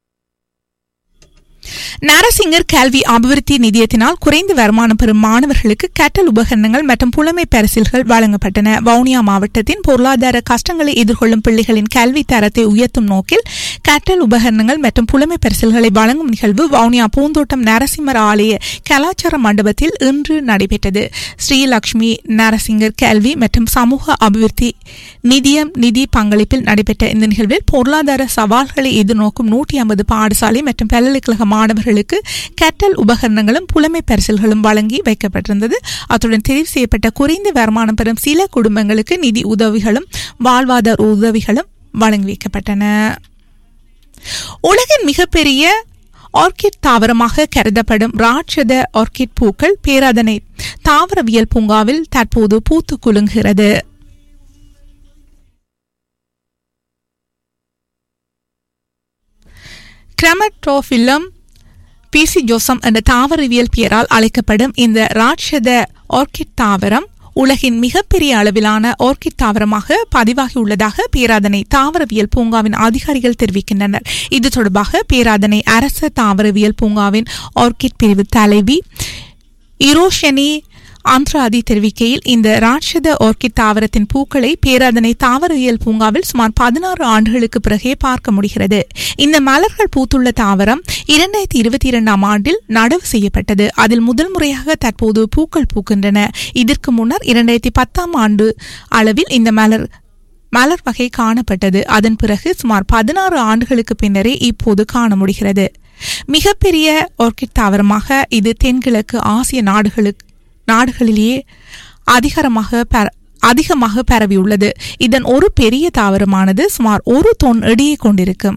நரசிங்கர் கல்வி அபிவிருத்தி நிதியத்தினால் குறைந்த வருமானம் பெறும் மாணவர்களுக்கு கற்றல் உபகரணங்கள் மற்றும் புலமை பரிசில்கள் வழங்கப்பட்டன. வவுனியா மாவட்டத்தின் பொருளாதார கஷ்டங்களை எதிர்கொள்ளும் பிள்ளைகளின் கல்வி தரத்தை உயர்த்தும் நோக்கில் கற்றல் உபகரணங்கள் மற்றும் புலமை பரிசில்களை வழங்கும் நிகழ்வு வவுனியா பூந்தோட்டம் நரசிம்மர் ஆலய கலாச்சார மண்டபத்தில் இன்று நடைபெற்றது. ஸ்ரீலட்சுமி நரசிங்கர் கல்வி மற்றும் சமூக அபிவிருத்தி நிதியம் நிதி பங்களிப்பில் நடைபெற்ற இந்த நிகழ்வில் பொருளாதார சவால்களை எதிர்நோக்கும் நூற்றி ஐம்பது பாடசாலை மற்றும் பல்கலைக்கழக மாணவர்களுக்கு கற்றல் உபகரணங்களும் புலமை பரிசில்களும் வழங்கி வைக்கப்பட்டிருந்தது. அத்துடன் தெரிவு செய்யப்பட்ட குறைந்த வருமானம் பெறும் சில குடும்பங்களுக்கு நிதி உதவிகளும் வாழ்வாதார உதவிகளும் வழங்கி வைக்கப்பட்டன. உலகின் மிகப்பெரிய ஆர்கிட் தாவரமாக கருதப்படும் ராட்சத ஆர்கிட் பூக்கள் பேராதனை தாவரவியல் பூங்காவில் தற்போது பூத்து குலுங்குகிறது. கிரமட்டோபில்லம் பிசிஜோசம் என்ற தாவரவியல் பெயரால் அழைக்கப்படும் இந்த ராட்சத ஆர்கிட் தாவரம் உலகின் மிகப்பெரிய அளவிலான ஆர்கிட் தாவரமாக பதிவாகியுள்ளதாக பேராதனை தாவரவியல் பூங்காவின் அதிகாரிகள் தெரிவிக்கின்றனர். இது தொடர்பாக பேராதனை அரச தாவரவியல் பூங்காவின் ஆர்கிட் பிரிவு தலைவி இரோஷனி ஆந்திராதி தெரிவிக்கையில், இந்த ராட்சத ஆர்கிட் தாவரத்தின் பூக்களை பேராதனை தாவரவியல் பூங்காவில் சுமார் பதினாறு ஆண்டுகளுக்கு பிறகே பார்க்க முடிகிறது. இந்த மலர்கள் பூத்துள்ள தாவரம் இரண்டாயிரத்தி இருபத்தி இரண்டாம் ஆண்டில் நடவு செய்யப்பட்டது. அதில் முதல் முறையாக தற்போது பூக்கள் பூக்கின்றன. இதற்கு முன்னர் இரண்டாயிரத்தி பத்தாம் ஆண்டு அளவில் இந்த மலர் மலர் வகை காணப்பட்டது. அதன் பிறகு சுமார் பதினாறு ஆண்டுகளுக்கு பின்னரே இப்போது காண முடிகிறது. மிகப்பெரிய ஆர்கிட் தாவரமாக இது தென்கிழக்கு ஆசிய நாடுகளுக்கு நாடுகளிலேயே அதிகமாக அதிகமாக பரவியுள்ளது. இதன் ஒரு பெரிய தாவரமானது சுமார் ஒரு தொன் எடையை கொண்டிருக்கும்.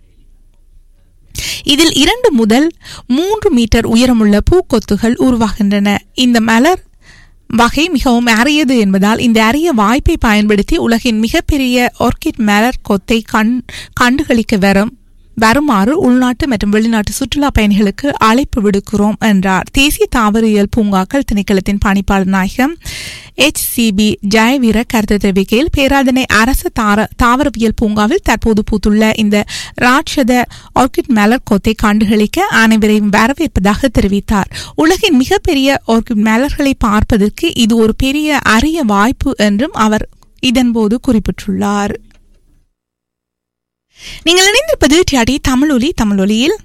இதில் இரண்டு முதல் மூன்று மீட்டர் உயரமுள்ள பூக்கொத்துகள் உருவாகின்றன. இந்த மலர் வகை மிகவும் அரியது என்பதால் இந்த அரிய வாய்ப்பை பயன்படுத்தி உலகின் மிகப்பெரிய ஆர்கிட் மலர் கொத்தை கண் கண்டுகளிக்க வரும் வருமாறு உள்நாட்டு மற்றும் வெளிநாட்டு சுற்றுலா பயணிகளுக்கு அழைப்பு விடுக்கிறோம் என்றார். தேசிய தாவரியல் பூங்காக்கள் திணைக்களத்தின் பணிப்பாளர் நாயகம் எச் சி பி ஜெயவீர கருத்து தெரிவிக்கையில், பேராதனை அரசு தாவரவியல் பூங்காவில் தற்போது பூத்துள்ள இந்த ராட்சத ஆர்கிட் மலர் கொத்தை கண்டுகளிக்க அனைவரையும் வரவேற்பதாக தெரிவித்தார். உலகின் மிகப்பெரிய ஆர்கிட் மலர்களை பார்ப்பதற்கு இது ஒரு பெரிய அரிய வாய்ப்பு என்றும் அவர் இதன்போது குறிப்பிட்டுள்ளார். நீங்கள் இணைந்திருப்பது டிஆர்டி தமிழொலி. தமிழொலியில்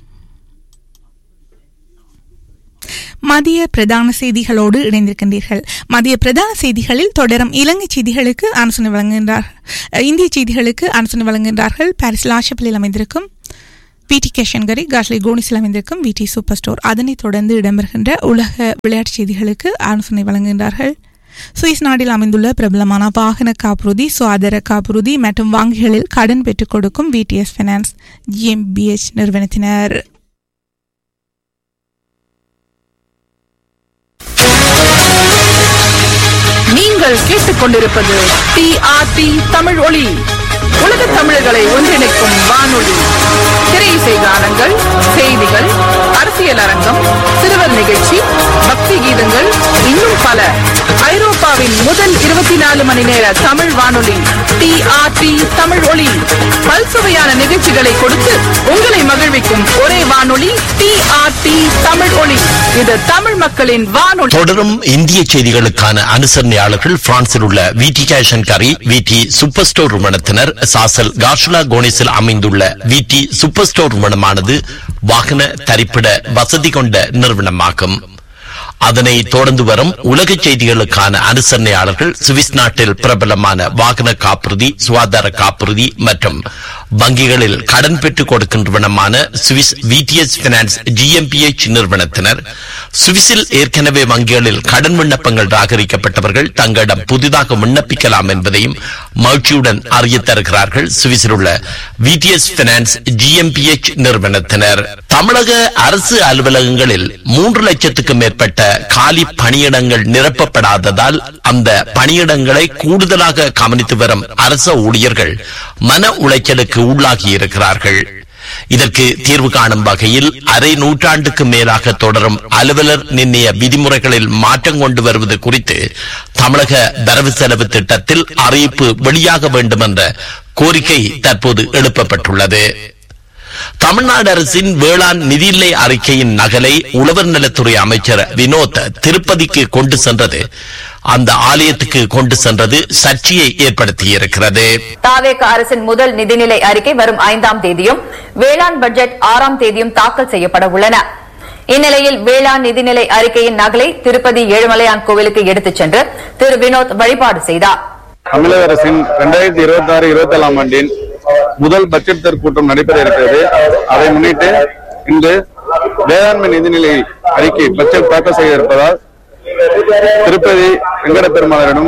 மதிய பிரதான செய்திகளோடு இணைந்திருக்கின்றீர்கள். மதிய பிரதான செய்திகளில் தொடரும் இலங்கை செய்திகளுக்கு ஆலோசனை வழங்குகின்றார் இந்திய செய்திகளுக்கு ஆலோசனை வழங்குகின்றார்கள் பாரிஸ் லாஷப்பிலில் அமைந்திருக்கும் விடி கேஷன்கரி, காஷ்லி கோனிஸில் அமைந்திருக்கும் விடி சூப்பர் ஸ்டோர். அதனைத் தொடர்ந்து இடம்பெறுகின்ற உலக விளையாட்டு செய்திகளுக்கு ஆலோசனை வழங்குகின்றார்கள் சுவிஸ் நாட்டில் அமைந்துள்ள பிரபலமான வாகன காப்புறுதி, சுகாதார காப்புறுதி மற்றும் வங்கிகளில் கடன் பெற்றுக் கொடுக்கும் விடிஎஸ் பைனான்ஸ் ஜிஎம்பிஎச் நிறுவனத்தினர். நீங்கள் கேட்டுக் கொண்டிருப்பது டிஆர்டி தமிழ் ஒலி, உலக தமிழர்களை ஒன்றிணைக்கும் வானொலி. திரையிசை கானங்கள், செய்திகள், அரசியல் அரங்கம், சிறுவர் நிகழ்ச்சி, பக்தி கீதங்கள், இன்னும் பல. ஐரோப்பாவின் முதல் இருபத்தி நாலு மணி நேர தமிழ் வானொலி டிஆர்டி தமிழ் ஒலி. பல்சுவையான நிகழ்ச்சிகளை கொடுத்து உங்களை மகிழ்விக்கும் ஒரே வானொலி டிஆர்டி தமிழ் ஒலி. இது தமிழ் மக்களின் வானொலி. தொடரும் இந்திய செய்திகளுக்கான அனுசரணையாளர்கள் பிரான்சில் உள்ள விடி கேஷன்கரி, விடி சூப்பர் ஸ்டோர் நிறுவனத்தினர். சாசல் கார்ஷுலா கோனிஸில் அமைந்துள்ள விடி சூப்பர் ஸ்டோர் நிறுவனமானது வாகன தரிப்பிட வசதி கொண்ட நிறுவனமாகும். அதனை தொடர்ந்து வரும் உலக செய்திகளுக்கான அனுசரணையாளர்கள் சுவிஸ் நாட்டில் பிரபலமான வாகன காப்புறுதி, சுகாதார காப்புறுதி மற்றும் வங்கிகளில் கடன் பெற்றுக் கொடுக்கின்றவனமான சுவிஸ் விடிஎஸ் பைனான்ஸ் ஜிஎம்பிஎச் நிறுவனத்தினர். சுவிஸில் ஏற்கனவே வங்கிகளில் கடன் விண்ணப்பங்கள் ராகரிக்கப்பட்டவர்கள் தங்களிடம் புதிதாக விண்ணப்பிக்கலாம் என்பதையும் மகிழ்ச்சியுடன் அறிய தருகிறார்கள் சுவிஸில் உள்ள விடிஎஸ் பைனான்ஸ் ஜிஎம்பிஎச் நிறுவனத்தினர். தமிழக அரசு அலுவலகங்களில் மூன்று லட்சத்துக்கும் மேற்பட்ட காலி பணியிடங்கள் நிரப்பப்படாததால் அந்த பணியிடங்களை கூடுதலாக கவனித்து வரும் அரசு ஊழியர்கள் மன உளைச்சலுக்கு உள்ளாகி இருக்கிறார்கள். இதற்கு தீர்வு காணும் வகையில் அரை நூற்றாண்டுக்கு மேலாக தொடரும் அலுவலர் நிர்ணய விதிமுறைகளில் மாற்றம் கொண்டு வருவது குறித்து தமிழக வரவு செலவு திட்டத்தில் அறிவிப்பு வெளியாக வேண்டும் என்ற கோரிக்கை தற்போது எழுப்பப்பட்டுள்ளது. தமிழ்நாடு அரசின் வேளாண் நிதிநிலை அறிக்கையின் நகலை உழவர் நலத்துறை அமைச்சர் வினோத் திருப்பதிக்கு கொண்டு சென்றது அந்த ஆலயத்துக்கு கொண்டு சென்றது சர்ச்சையை ஏற்படுத்தியிருக்கிறது. தாவேக அரசின் முதல் நிதிநிலை அறிக்கை வரும் ஐந்தாம் தேதியும் வேளாண் பட்ஜெட் ஆறாம் தேதியும் தாக்கல் செய்யப்பட உள்ளன. இந்நிலையில் வேளாண் நிதிநிலை அறிக்கையின் நகலை திருப்பதி ஏழுமலையான் கோவிலுக்கு எடுத்துச் சென்று திரு வினோத் வழிபாடு செய்தார். தமிழக அரசின் இரண்டாயிரத்தி இருபத்தி ஆறு இருபத்தி ஏழாம் ஆண்டின் முதல் பட்ஜெட் தர் கூட்டம் நடைபெற இருக்கிறது. அதை முன்னிட்டு இன்று வேளாண்மை நிதிநிலை அறிக்கை பட்ஜெட் தாக்கல் செய்ய இருப்பதால் திருப்பதி வெங்கட பெருமாளிடம்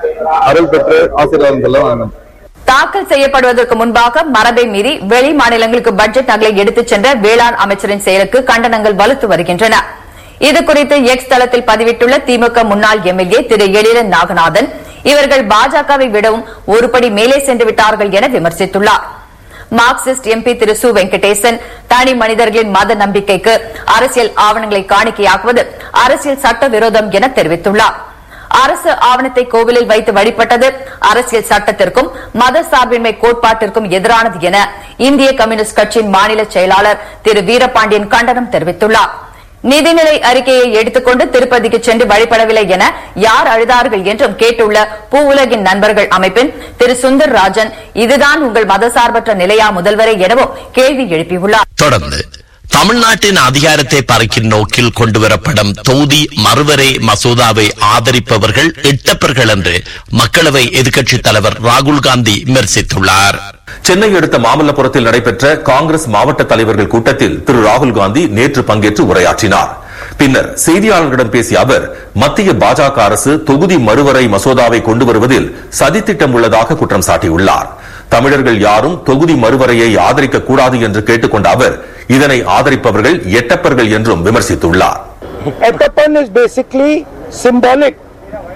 அருள் பெற்று ஆசீர்வாதம் செல்ல வேண்டும். தாக்கல் செய்யப்படுவதற்கு முன்பாக மரபை மீறி வெளி மாநிலங்களுக்கு பட்ஜெட் நகலை எடுத்துச் சென்ற வேளாண் அமைச்சரின் செயலுக்கு கண்டனங்கள் வலுத்து வருகின்றன. இதுகுறித்து எக்ஸ் தளத்தில் பதிவிட்டுள்ள திமுக முன்னாள் எம்எல்ஏ திரு எழிலன் நாகநாதன், இவர்கள் பாஜகவை விடவும் ஒருபடி மேலே சென்று விட்டார்கள் என விமர்சித்துள்ளார். மார்க்சிஸ்ட் எம்பி திரு சு வெங்கடேசன், தனி மனிதர்களின் மத நம்பிக்கைக்கு அரசியல் ஆவணங்களை காணிக்கையாக்குவது அரசியல் சட்ட விரோதம் என தெரிவித்துள்ளார். அரசு ஆவணத்தை கோவிலில் வைத்து வழிபட்டது அரசியல் சட்டத்திற்கும் மத சார்பின்மை கோட்பாட்டிற்கும் எதிரானது என இந்திய கம்யூனிஸ்ட் கட்சியின் மாநில செயலாளர் திரு வீரபாண்டியன் கண்டனம் தெரிவித்துள்ளார். நிதிநிலை அறிக்கையை எடுத்துக்கொண்டு திருப்பதிக்கு சென்று வழிபடவில்லை என யார் அழுதார்கள் என்றும் கேட்டுள்ள பூ உலகின் நண்பர்கள் அமைப்பின் திரு சுந்தர் ராஜன், இதுதான் உங்கள் மதசார்பற்ற நிலையா முதல்வரை எனவும் கேள்வி எழுப்பியுள்ளார். தொடர்ந்து தமிழ்நாட்டின் அதிகாரத்தை பறிக்கும் நோக்கில் கொண்டுவரப்படும் தொகுதி மறுவரை மசோதாவை ஆதரிப்பவர்கள் எட்டப்பர்கள் என்று மக்களவை எதிர்க்கட்சித் தலைவர் ராகுல் காந்தி விமர்சித்துள்ளார். சென்னை அடுத்த மாமல்லபுரத்தில் நடைபெற்ற காங்கிரஸ் மாவட்ட தலைவர்கள் கூட்டத்தில் திரு ராகுல் காந்தி நேற்று பங்கேற்று உரையாற்றினார். பின்னர் செய்தியாளர்களிடம் பேசிய அவர், மத்திய பாஜக அரசு தொகுதி மறுவரை மசோதாவை கொண்டு வருவதில் சதித்திட்டம் உள்ளதாக குற்றம் சாட்டியுள்ளார். தமிழர்கள் யாரும் தொகுதி மறுவரையை ஆதரிக்க கூடாது என்று கேட்டுக்கொண்ட அவர், இதனை ஆதரிப்பவர்கள் எட்டப்பர்கள் என்றும் விமர்சித்துள்ளார். Ettappan is basically symbolic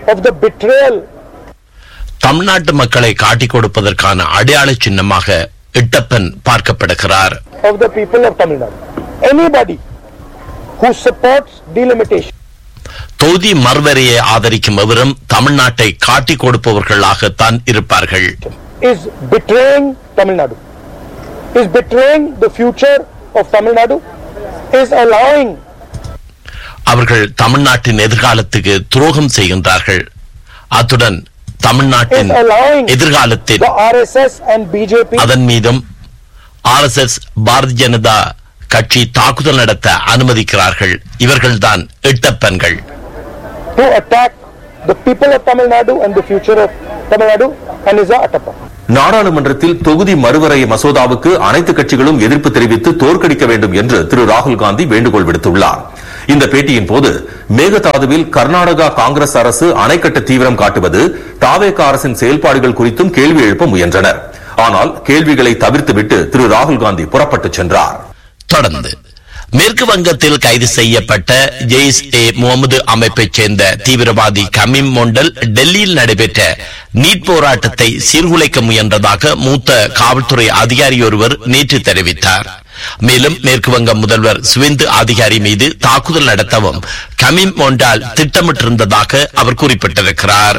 of the betrayal. தமிழ்நாட்டு மக்களை காட்டிக் கொடுப்பதற்கான அடையாள சின்னமாக இட்டப்பன் பார்க்கப்படுகிறார். Of the people of Tamil Nadu. Anybody who supports delimitation. தொகுதி மறுவரையை ஆதரிக்கும் எவரும் தமிழ்நாட்டை காட்டிக் கொடுப்பவர்களாகத்தான் இருப்பார்கள். Is betraying Tamil Nadu. Is betraying the future of Tamil Nadu. Is allowing. அவர்கள் தமிழ்நாட்டின் எதிர்காலத்துக்கு துரோகம் செய்கின்றார்கள். அத்துடன் தமிழ்நாட்டின் எதிர்காலத்தில் அதன் மீதும் R S S Bharatiya Janata கட்சி தாக்குதல் நடத்த அனுமதிக்கிறார்கள். இவர்கள்தான் எட்டப்பன்கள். To attack the people of Tamil Nadu and the future of Tamil Nadu and is a Attappan. நாடாளுமன்றத்தில் தொகுதி மறுவரை மசோதாவுக்கு அனைத்து கட்சிகளும் எதிர்ப்பு தெரிவித்து தோற்கடிக்க வேண்டும் என்று திரு ராகுல் காந்தி வேண்டுகோள் விடுத்துள்ளார். இந்த பேட்டியின் போது மேகதாதுவில் கர்நாடகா காங்கிரஸ் அரசு அணை கட்ட தீவிரம் காட்டுவது தாவேகா அரசின் செயல்பாடுகள் குறித்தும் கேள்வி எழுப்ப முயன்றனர். ஆனால் கேள்விகளை தவிர்த்துவிட்டு திரு ராகுல் காந்தி புறப்பட்டு சென்றார். தொடர்ந்து மேற்கு வங்கத்தில் கைது செய்யப்பட்ட ஜெய்ஸ் ஏ முகமது அமைப்பைச் சேர்ந்த தீவிரவாதி கமீம் மொண்டல் டெல்லியில் நடைபெற்ற நீட் போராட்டத்தை சீர்குலைக்க முயன்றதாக மூத்த காவல்துறை அதிகாரி ஒருவர் நேற்று தெரிவித்தார். மேலும் மேற்கு வங்க முதல்வர் சுவேந்து அதிகாரி மீது தாக்குதல் நடத்தவும் கமீம் மொண்டால் திட்டமிட்டிருந்ததாக அவர் குறிப்பிட்டிருக்கிறார்.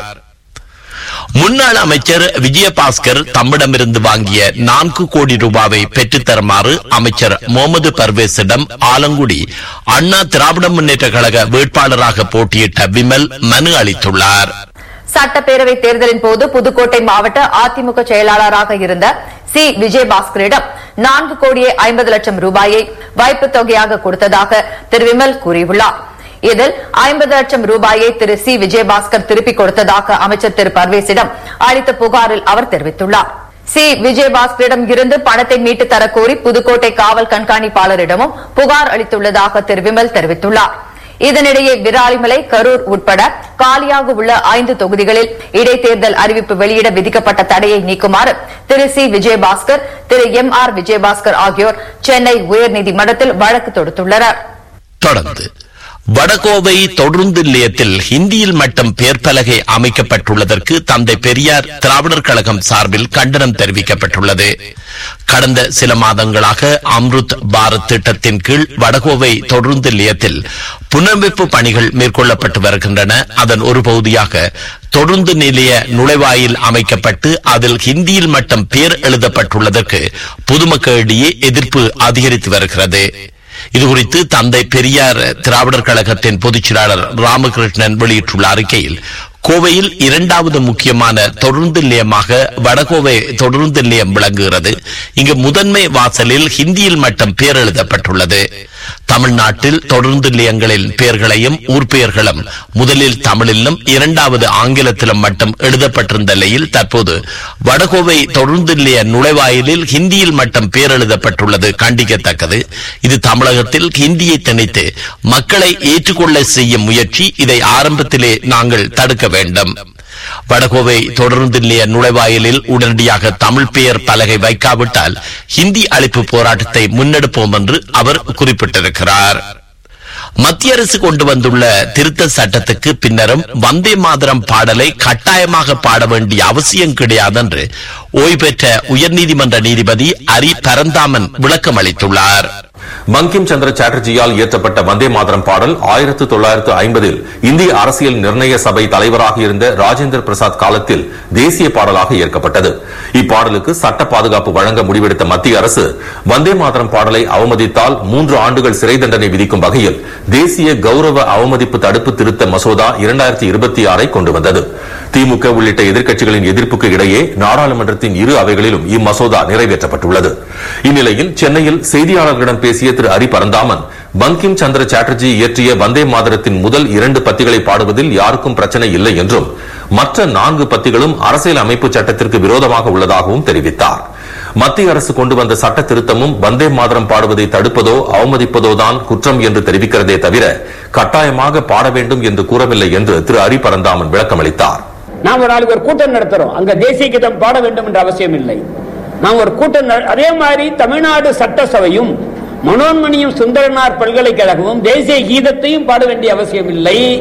முன்னாள் அமைச்சர் விஜயபாஸ்கர் தம்மிடமிருந்து வாங்கிய நான்கு கோடி ரூபாவை பெற்றுத் தருமாறு அமைச்சர் முகமது பர்வேஸிடம் ஆலங்குடி அண்ணா திராவிட முன்னேற்ற கழக வேட்பாளராக போட்டியிட்ட விமல் மனு அளித்துள்ளார். சட்டப்பேரவை தேர்தலின் போது புதுக்கோட்டை மாவட்ட அதிமுக செயலாளராக இருந்த சி விஜயபாஸ்கரிடம் நான்கு கோடியே ஐம்பது லட்சம் ரூபாயை வைப்பு தொகையாக கொடுத்ததாக திரு விமல் கூறியுள்ளார். இதில் ஐம்பது லட்சம் ரூபாயை திரு சி விஜயபாஸ்கர் திருப்பிக் கொடுத்ததாக அமைச்சர் திரு பர்வேஸிடம் அளித்த புகாரில் அவர் தெரிவித்துள்ளார். சி விஜயபாஸ்கரிடம் இருந்து பணத்தை மீட்டு தரக்கோரி புதுக்கோட்டை காவல் கண்காணிப்பாளரிடமும் புகார் அளித்துள்ளதாக திரு விமல் தெரிவித்துள்ளார். இதனிடையே விராலிமலை, கரூர் உட்பட காலியாக உள்ள ஐந்து தொகுதிகளில் இடைத்தேர்தல் அறிவிப்பு வெளியிட விதிக்கப்பட்ட தடையை நீக்குமாறு திரு சி விஜயபாஸ்கர், திரு எம் ஆர் விஜயபாஸ்கர் ஆகியோர் சென்னை உயர்நீதிமன்றத்தில் வழக்கு தொடுத்துள்ளனர். தொடர்ந்து வடகோவை தொடருந்து நிலையத்தில் ஹிந்தியில் மட்டும் பெயர் பலகை அமைக்கப்பட்டுள்ளதற்கு தந்தை பெரியார் திராவிடர் கழகம் சார்பில் கண்டனம் தெரிவிக்கப்பட்டுள்ளது. கடந்த சில மாதங்களாக அம்ருத் பாரத் திட்டத்தின் கீழ் வடகோவை தொடருந்து நிலையத்தில் புனரமைப்பு பணிகள் மேற்கொள்ளப்பட்டு வருகின்றன. அதன் ஒரு பகுதியாக தொடருந்து நிலைய நுழைவாயில் அமைக்கப்பட்டு அதில் ஹிந்தியில் மட்டும் பெயர் எழுதப்பட்டுள்ளதற்கு பொதுமக்களிடையே எதிர்ப்பு அதிகரித்து வருகிறது. இதுகுறித்து தந்தை பெரியார் திராவிடர் கழகத்தின் பொதுச் செயலாளர் ராமகிருஷ்ணன் வெளியிட்டுள்ள அறிக்கையில், கோவையில் இரண்டாவது முக்கியமான தொடருந்து நிலையமாக வடகோவை தொடருந்து நிலையம் விளங்குகிறது. இங்கு முதன்மை வாசலில் ஹிந்தியில் மட்டும் பெயர் எழுதப்பட்டுள்ளது. தமிழ்நாட்டில் தொடருந்து நிலையங்களின் பெயர்களையும் ஊர் பெயர்களும் முதலில் தமிழிலும் இரண்டாவது ஆங்கிலத்திலும் மட்டும் எழுதப்பட்டிருந்த நிலையில் தற்போது வடகோவை தொடருந்து நிலைய நுழைவாயிலில் ஹிந்தியில் மட்டும் பெயர் எழுதப்பட்டுள்ளது கண்டிக்கத்தக்கது. இது தமிழகத்தில் ஹிந்தியை திணித்து மக்களை ஏற்றுக்கொள்ள செய்யும் முயற்சி. இதை ஆரம்பத்திலே நாங்கள் தடுக்க வேண்டும். வடகோவை தொடருந்து நிலைய நுழைவாயிலில் உடனடியாக தமிழ் பெயர் பலகை வைக்காவிட்டால் ஹிந்தி அழிப்பு போராட்டத்தை முன்னெடுப்போம் என்று அவர் குறிப்பிட்டிருக்கிறார். மத்திய அரசு கொண்டு வந்துள்ள திருத்த சட்டத்துக்கு பின்னரும் வந்தே மாதரம் பாடலை கட்டாயமாக பாட வேண்டிய அவசியம் கிடையாது என்று ஓய்வு பெற்ற உயர்நீதிமன்ற நீதிபதி அரி பரந்தாமன் விளக்கம் அளித்துள்ளார். பங்கிம் சந்திர சாட்டர்ஜியால் இயற்றப்பட்ட வந்தே மாதரம் பாடல் ஆயிரத்து தொள்ளாயிரத்து ஐம்பதில் இந்திய அரசியல் நிர்ணய சபை தலைவராக இருந்த ராஜேந்திர பிரசாத் காலத்தில் தேசிய பாடலாக ஏற்கப்பட்டது. இப்பாடலுக்கு சட்ட பாதுகாப்பு வழங்க முடிவெடுத்த மத்திய அரசு வந்தே மாதரம் பாடலை அவமதித்தால் மூன்று ஆண்டுகள் சிறை தண்டனை விதிக்கும் வகையில் தேசிய கௌரவ அவமதிப்பு தடுப்பு திருத்த மசோதா இரண்டாயிரத்தி இருபத்தி ஆறை கொண்டு வந்தது. திமுக உள்ளிட்ட எதிர்க்கட்சிகளின் எதிர்ப்புக்கு இடையே நாடாளுமன்றத்தின் இரு அவைகளிலும் இம்மசோதா நிறைவேற்றப்பட்டுள்ளது. இந்நிலையில் சென்னையில் செய்தியாளர்களிடம் பேசிய திரு ஹரி பரந்தாமன், பங்கிம் சந்திர சாட்டர்ஜி இயற்றிய வந்தே மாதரத்தின் முதல் இரண்டு பத்திகளை பாடுவதில் யாருக்கும் பிரச்சனை இல்லை என்றும் மற்ற நான்கு பத்திகளும் அரசியல் அமைப்பு சட்டத்திற்கு விரோதமாக உள்ளதாகவும் தெரிவித்தார். மத்திய அரசு கொண்டு வந்த சட்ட திருத்தமும் வந்தே மாதரம் பாடுவதை தடுப்பதோ அவமதிப்பதோ தான் குற்றம் என்று தெரிவிக்கிறதே தவிர கட்டாயமாக பாட வேண்டும் என்று கூறவில்லை என்று திரு ஹரி பரந்தாமன் விளக்கமளித்தார். நாம் ஒரு நாளைக்கு ஒரு கூட்டம் நடத்துறோம், அங்க தேசிய கீதம் பாட வேண்டும் என்ற அவசியம் இல்லை. நாம் ஒரு கூட்டம், அதே மாதிரி தமிழ்நாடு சட்டசபையும் மனோன்மணியும் சுந்தரனார் பல்கலைக்கழகமும் தேசிய கீதத்தையும் பாட வேண்டிய அவசியம் இல்லை.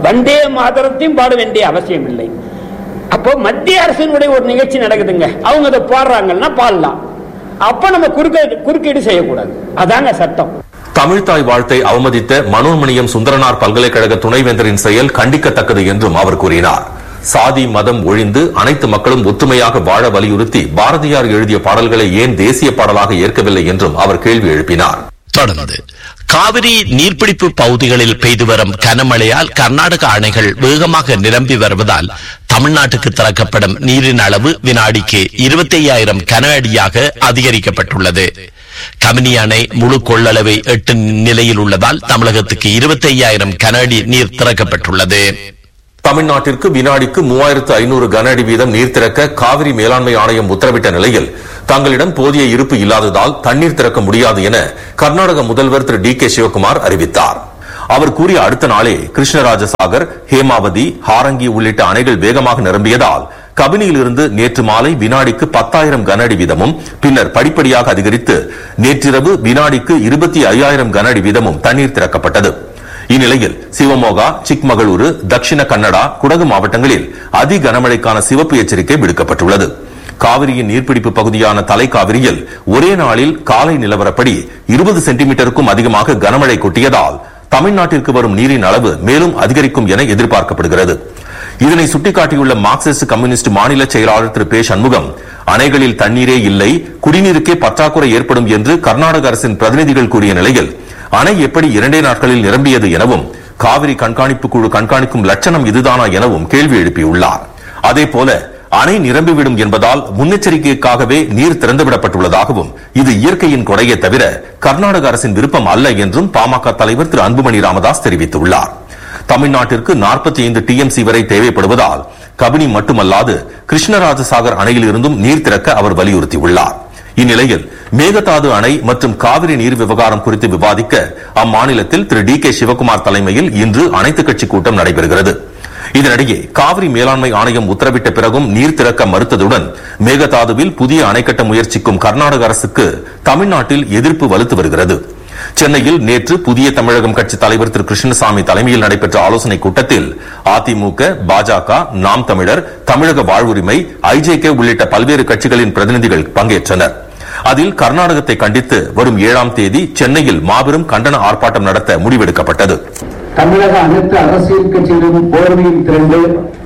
வந்தே மாதரத்தையும் பாட வேண்டிய அவசியம் இல்லை. அப்போ மத்திய அரசினுடைய ஒரு நிகழ்ச்சி நடக்குதுங்க, அவங்க அதை பாடுறாங்கன்னா பாடலாம். அப்ப நம்ம குறுக்க குறுக்கீடு செய்யக்கூடாது. அதாங்க சட்டம். தமிழ்தாய் வாழ்த்தை அவமதித்த மனோன்மணியம் சுந்தரனார் பல்கலைக்கழக துணைவேந்தரின் செயல் கண்டிக்கத்தக்கது என்றும் அவர் கூறினார். சாதி மதம் ஒழிந்து அனைத்து மக்களும் ஒற்றுமையாக வாழ வலியுறுத்தி பாரதியார் எழுதிய பாடல்களை ஏன் தேசிய பாடலாக ஏற்கவில்லை என்றும் அவர் கேள்வி எழுப்பினார். தொடர்ந்து காவிரி நீர்பிடிப்பு பகுதிகளில் பெய்து வரும் கனமழையால் கர்நாடக அணைகள் வேகமாக நிரம்பி வருவதால் தமிழ்நாட்டுக்கு திறக்கப்படும் நீரின் அளவு வினாடிக்கு இருபத்தி ஐயாயிரம் கன அடியாக அதிகரிக்கப்பட்டுள்ளது. கபினி அணை முழு கொள்ளளவை எட்டு நிலையில் உள்ளதால் தமிழகத்துக்கு இருபத்தி ஐயாயிரம் கன அடி நீர் திறக்கப்பட்டுள்ளது. தமிழ்நாட்டிற்கு வினாடிக்கு மூவாயிரத்து ஐநூறு கன அடி வீதம் நீர் திறக்க காவிரி மேலாண்மை ஆணையம் உத்தரவிட்ட நிலையில் தங்களிடம் போதிய இருப்பு இல்லாததால் தண்ணீர் திறக்க முடியாது என கர்நாடக முதல்வர் திரு டி கே சிவகுமார் அறிவித்தார். அவர் கூறிய அடுத்த நாளே கிருஷ்ணராஜசாகர், ஹேமாவதி, ஹாரங்கி உள்ளிட்ட அணைகள் வேகமாக நிரம்பியதால் கபினியில் இருந்து நேற்று மாலை வினாடிக்கு பத்தாயிரம் கன அடி வீதமும் பின்னர் படிப்படியாக அதிகரித்து நேற்றிரவு வினாடிக்கு இருபத்தி ஐயாயிரம் கன அடி வீதமும் தண்ணீர் திறக்கப்பட்டது. இந்நிலையில் சிவமோகா, சிக்மகளூரு, தட்சிண கன்னடா, குடகு மாவட்டங்களில் அதி கனமழைக்கான சிவப்பு எச்சரிக்கை விடுக்கப்பட்டுள்ளது. காவிரியின் நீர்பிடிப்பு பகுதியான தலைக்காவிரியில் ஒரே நாளில் காலை நிலவரப்படி இருபது சென்டிமீட்டருக்கும் அதிகமாக கனமழை கொட்டியதால் தமிழ்நாட்டிற்கு வரும் நீரின் அளவு மேலும் அதிகரிக்கும் என எதிர்பார்க்கப்படுகிறது. இதனை சுட்டிக்காட்டியுள்ள மார்க்சிஸ்ட் கம்யூனிஸ்ட் மாநில செயலாளர் திரு பே சண்முகம், அணைகளில் தண்ணீரே இல்லை, குடிநீருக்கே பற்றாக்குறை ஏற்படும் என்று கர்நாடக அரசின் பிரதிநிதிகள் கூறிய நிலையில் அணை எப்படி இரண்டே நாட்களில் நிரம்பியது எனவும் காவிரி கண்காணிப்பு குழு கண்காணிக்கும் லட்சணம் இதுதானா எனவும் கேள்வி எழுப்பியுள்ளார். அதேபோல அணை நிரம்பிவிடும் என்பதால் முன்னெச்சரிக்கைக்காகவே நீர் திறந்துவிடப்பட்டுள்ளதாகவும் இது இயற்கையின் கொடையே தவிர கர்நாடக அரசின் விருப்பம் அல்ல என்றும் பாமக தலைவர் திரு அன்புமணி ராமதாஸ் தெரிவித்துள்ளார். தமிழ்நாட்டிற்கு நாற்பத்தி ஐந்து டிஎம்சி வரை தேவைப்படுவதால் கபினி மட்டுமல்லாது கிருஷ்ணராஜசாகர் அணையில் இருந்தும் நீர் திறக்க அவர் வலியுறுத்தியுள்ளார். இந்நிலையில் மேகதாது அணை மற்றும் காவிரி நீர் விவகாரம் குறித்து விவாதிக்க அம்மாநிலத்தில் திரு டி கே சிவகுமார் தலைமையில் இன்று அனைத்துக் கட்சி கூட்டம் நடைபெறுகிறது. இதனிடையே காவிரி மேலாண்மை ஆணையம் உத்தரவிட்ட பிறகும் நீர் திறக்க மறுத்ததுடன் மேகதாதுவில் புதிய அணை கட்ட முயற்சிக்கும் கர்நாடக அரசுக்கு தமிழ்நாட்டில் எதிர்ப்பு வலுத்து வருகிறது. சென்னையில் நேற்று புதிய தமிழகம் கட்சி தலைவர் திரு கிருஷ்ணசாமி தலைமையில் நடைபெற்ற ஆலோசனைக் கூட்டத்தில் அதிமுக, பாஜக, நாம் தமிழர், தமிழக வாழ்வுரிமை, ஐஜேகே உள்ளிட்ட பல்வேறு கட்சிகளின் பிரதிநிதிகள் பங்கேற்றனர். அதில் கர்நாடகத்தை கண்டித்து வரும் ஏழாம் தேதி சென்னையில் மாபெரும் கண்டன ஆர்ப்பாட்டம் நடத்த முடிவெடுக்கப்பட்டது. தமிழக அனைத்து அரசியல் கட்சிகளின் போர்வையில் திரண்டு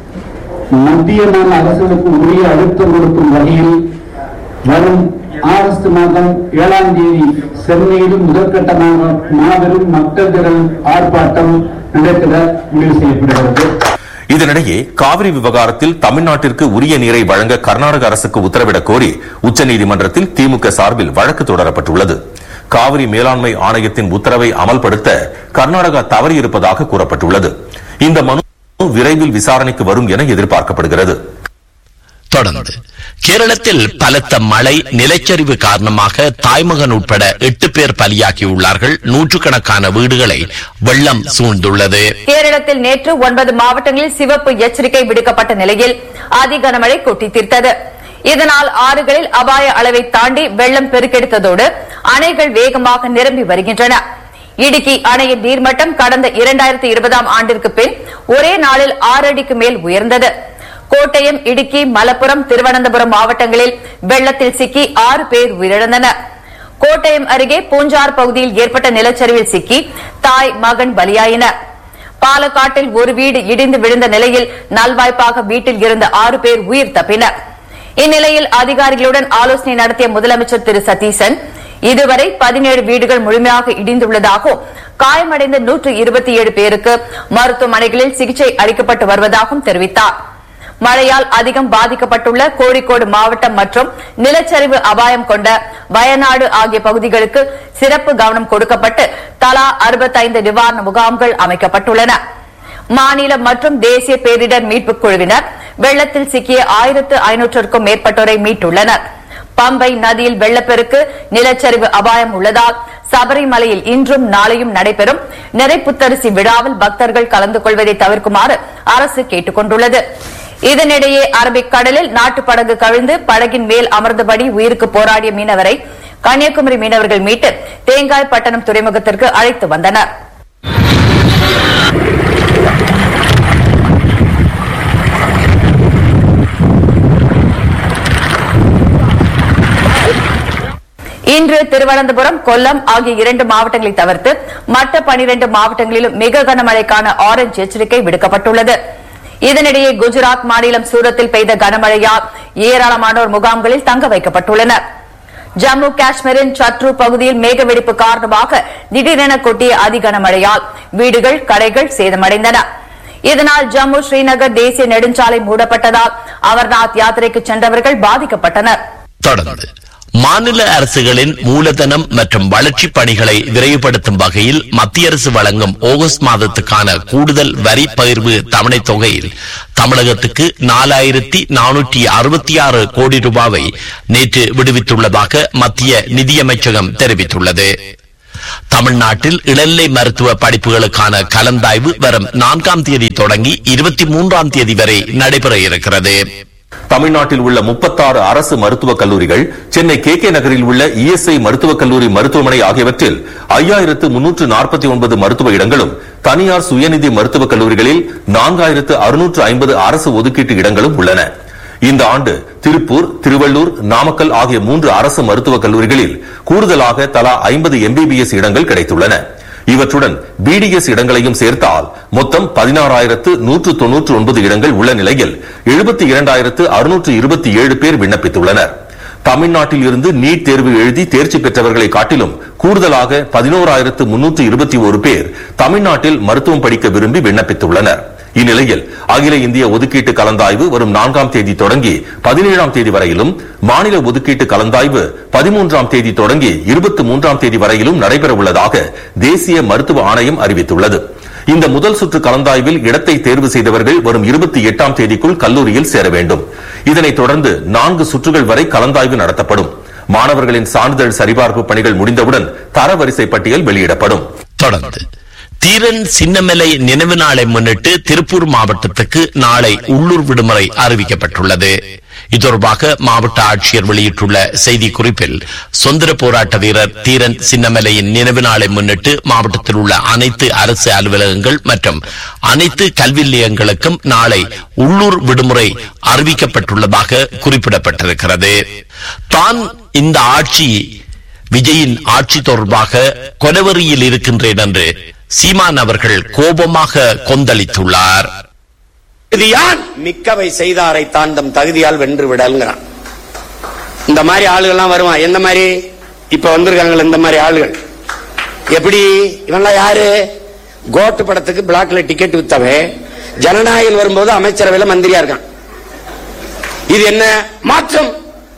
மத்திய மாநில அரசுகளுக்கு உரிய அழுத்தம் கொடுக்கும் வகையில் வரும் ஆகஸ்ட் மாதம் ஏழாம் தேதி சென்னையில் முதற்கட்டமாக மாபெரும் மக்கள் திரள் ஆர்ப்பாட்டம் நடைபெற முடிவு செய்யப்படுகிறது. இதனிடையே காவிரி விவகாரத்தில் தமிழ்நாட்டிற்கு உரிய நீரை வழங்க கர்நாடக அரசுக்கு உத்தரவிடக் கோரி உச்சநீதிமன்றத்தில் திமுக சார்பில் வழக்கு தொடரப்பட்டுள்ளது. காவிரி மேலாண்மை ஆணையத்தின் உத்தரவை அமல்படுத்த கர்நாடகா தவறியிருப்பதாக கூறப்பட்டுள்ளது. இந்த மனு விரைவில் விசாரணைக்கு வரும் என எதிர்பார்க்கப்படுகிறது. தொடர்ந்து கேரளத்தில் பலத்த மழை, நிலச்சரிவு காரணமாக தாய்மகன் உட்பட எட்டு பேர் பலியாகியுள்ளார்கள். நூற்றுக்கணக்கான வீடுகளை வெள்ளம் சூழ்ந்துள்ளது. கேரளத்தில் நேற்று ஒன்பது மாவட்டங்களில் சிவப்பு எச்சரிக்கை விடுக்கப்பட்ட நிலையில் அதி கனமழை கொட்டி தீர்த்தது. இதனால் ஆறுகளில் அபாய அளவை தாண்டி வெள்ளம் பெருக்கெடுத்ததோடு அணைகள் வேகமாக நிரம்பி வருகின்றன. இடுக்கி அணையின் நீர்மட்டம் கடந்த இரண்டாயிரத்தி இருபதாம் ஆண்டிற்கு பின் ஒரே நாளில் ஆறு அடிக்கு மேல் உயர்ந்தது. கோட்டயம், இடுக்கி, மலப்புரம், திருவனந்தபுரம் மாவட்டங்களில் வெள்ளத்தில் சிக்கி ஆறு பேர் உயிரிழந்தனர். கோட்டயம் அருகே பூஞ்சார் பகுதியில் ஏற்பட்ட நிலச்சரிவில் சிக்கி தாய், மகன் பலியாயினர். பாலக்காட்டில் ஒரு வீடு இடிந்து விழுந்த நிலையில் நல்வாய்ப்பாக வீட்டில் இருந்த ஆறு பேர் உயிர் தப்பினர். இந்நிலையில் அதிகாரிகளுடன் ஆலோசனை நடத்திய முதலமைச்சர் திரு சதீசன் இதுவரை பதினேழு வீடுகள் முழுமையாக இடிந்துள்ளதாகவும் காயமடைந்த நூற்று இருபத்தி ஏழு பேருக்கு மருத்துவமனைகளில் சிகிச்சை அளிக்கப்பட்டு வருவதாகவும் தெரிவித்தார். மழையால் அதிகம் பாதிக்கப்பட்டுள்ள கோழிக்கோடு மாவட்டம் மற்றும் நிலச்சரிவு அபாயம் கொண்ட வயநாடு ஆகிய பகுதிகளுக்கு சிறப்பு கவனம் கொடுக்கப்பட்டு தலா அறுபத்தைந்து நிவாரண முகாம்கள் அமைக்கப்பட்டுள்ளன. மாநில மற்றும் தேசிய பேரிடர் மீட்புக் குழுவினர் வெள்ளத்தில் சிக்கிய ஆயிரத்து ஐநூற்றுக்கும் மேற்பட்டோரை மீட்டுள்ளனர். பம்பை நதியில் வெள்ளப்பெருக்கு, நிலச்சரிவு அபாயம் உள்ளதால் சபரிமலையில் இன்றும் நாளையும் நடைபெறும் நிறைப்புத்தரிசி விழாவில் பக்தர்கள் கலந்து கொள்வதை தவிர்க்குமாறு அரசு கேட்டுக் கொண்டுள்ளது. இதனிடையே அரபிக் கடலில் நாட்டு படகு கவிழ்ந்து படகின் மேல் அமர்ந்தபடி உயிருக்கு போராடிய மீனவரை கன்னியாகுமரி மீனவர்கள் மீட்டு தேங்காய்பட்டணம் துறைமுகத்திற்கு அழைத்து வந்தனர். இன்று திருவனந்தபுரம், கொல்லம் ஆகிய இரண்டு மாவட்டங்களை தவிர்த்து மற்ற பனிரண்டு மாவட்டங்களிலும் மிக கனமழைக்கான ஆரஞ்ச் எச்சரிக்கை விடுக்கப்பட்டுள்ளது. இதனிடையே குஜராத் மாநிலம் சூரத்தில் பெய்த கனமழையால் ஏராளமானோர் முகாம்களில் தங்க வைக்கப்பட்டுள்ளனர். ஜம்மு காஷ்மீரின் சத்ரு பகுதியில் மேகவெடிப்பு காரணமாக திடீரென கொட்டிய அதிகனமழையால் வீடுகள், கடைகள் சேதமடைந்தன. இதனால் ஜம்மு ஸ்ரீநகர் தேசிய நெடுஞ்சாலை மூடப்பட்டதால் அமர்நாத் யாத்திரைக்கு சென்றவர்கள் பாதிக்கப்பட்டனர். தொடர்ந்து மாநில அரசுகளின் மூலதனம் மற்றும் வளர்ச்சி பணிகளை விரைவுபடுத்தும் வகையில் மத்திய அரசு வழங்கும் ஆகஸ்ட் மாதத்துக்கான கூடுதல் வரி பகிர்வு தவணை தொகையில் தமிழகத்துக்கு நாலாயிரத்தி நானூற்றி அறுபத்தி ஆறு கோடி ரூபாவை நேற்று விடுவித்துள்ளதாக மத்திய நிதியமைச்சகம் தெரிவித்துள்ளது. தமிழ்நாட்டில் இளநிலை மருத்துவ படிப்புகளுக்கான கலந்தாய்வு வரும் நான்காம் தேதி தொடங்கி இருபத்தி மூன்றாம் தேதி வரை நடைபெற இருக்கிறது. தமிழ்நாட்டில் உள்ள முப்பத்தாறு அரசு மருத்துவக் கல்லூரிகள், சென்னை கே கே நகரில் உள்ள இஎஸ்ஐ மருத்துவக் கல்லூரி மருத்துவமனை ஆகியவற்றில் ஐயாயிரத்து முன்னூற்று நாற்பத்தி ஒன்பது மருத்துவ இடங்களும், தனியார் சுயநிதி மருத்துவக் கல்லூரிகளில் நான்காயிரத்து அறுநூற்று ஐம்பது அரசு ஒதுக்கீட்டு இடங்களும் உள்ளன. இந்த ஆண்டு திருப்பூர், திருவள்ளூர், நாமக்கல் ஆகிய மூன்று அரசு மருத்துவக் கல்லூரிகளில் கூடுதலாக தலா ஐம்பது எம்பிபிஎஸ் இடங்கள் கிடைத்துள்ளன. இவற்றுடன் பிடிஎஸ் இடங்களையும் சேர்த்தால் மொத்தம் பதினாறாயிரத்து நூற்று தொன்னூற்று ஒன்பது இடங்கள் உள்ள நிலையில் எழுபத்தி இரண்டாயிரத்து அறுநூற்று இருபத்தி ஏழு பேர் விண்ணப்பித்துள்ளனர். தமிழ்நாட்டில் இருந்து நீட் தேர்வு எழுதி தேர்ச்சி பெற்றவர்களை காட்டிலும் கூடுதலாக பதினோராயிரத்து முன்னூற்று இருபத்தி ஒரு பேர் தமிழ்நாட்டில் மருத்துவம் படிக்க விரும்பி விண்ணப்பித்துள்ளனர். இந்நிலையில் அகில இந்திய ஒதுக்கீட்டு கலந்தாய்வு வரும் நான்காம் தேதி தொடங்கி பதினேழாம் தேதி வரையிலும், மாநில ஒதுக்கீட்டு கலந்தாய்வு பதிமூன்றாம் தேதி தொடங்கி இருபத்தி மூன்றாம் தேதி வரையிலும் நடைபெற உள்ளதாக தேசிய மருத்துவ ஆணையம் அறிவித்துள்ளது. இந்த முதல் சுற்று கலந்தாய்வில் இடத்தை தேர்வு செய்தவர்கள் வரும் இருபத்தி எட்டாம் தேதிக்குள் கல்லூரியில் சேர வேண்டும். இதனைத் தொடர்ந்து நான்கு சுற்றுகள் வரை கலந்தாய்வு நடத்தப்படும். மாணவர்களின் சான்றிதழ் சரிபார்ப்பு பணிகள் முடிந்தவுடன் தரவரிசை பட்டியல் வெளியிடப்படும். தொடர்ந்து தீரன் சின்னமலை நினைவு நாளை முன்னிட்டு திருப்பூர் மாவட்டத்துக்கு நாளை உள்ளூர் விடுமுறை அறிவிக்கப்பட்டுள்ளது. இது தொடர்பாக மாவட்ட ஆட்சியர் வெளியிட்டுள்ள செய்தி குறிப்பில், சுதந்திர போராட்ட வீரர் தீரன் சின்னமலையின் நினைவு நாளை முன்னிட்டு மாவட்டத்தில் உள்ள அனைத்து அரசு அலுவலகங்கள் மற்றும் அனைத்து கல்வி நிலையங்களுக்கும் நாளை உள்ளூர் விடுமுறை அறிவிக்கப்பட்டுள்ளதாக குறிப்பிடப்பட்டிருக்கிறது. தான் இந்த ஆட்சி விஜயின் ஆட்சி தொடர்பாக கொலவெறியில் இருக்கின்றேன் என்று சீமான் அவர்கள் கோபமாக கொந்தளித்துள்ளார். மிக்கவை செய்தாரை தாண்டம் தகுதியால் வென்று விடல்ங்கிறான். இந்த மாதிரி ஆளுகள்லாம் வருவான். எந்த மாதிரி இப்ப வந்திருக்காங்க இந்த மாதிரி ஆளுகள். எப்படி இவன்லாம் யாரு? கோட்டு படத்துக்கு பிளாக்ல டிக்கெட் வித்தவன் ஜனநாயகம் வரும்போது அமைச்சரவையில் மந்திரியா இருக்கான். இது என்ன மாற்றம்?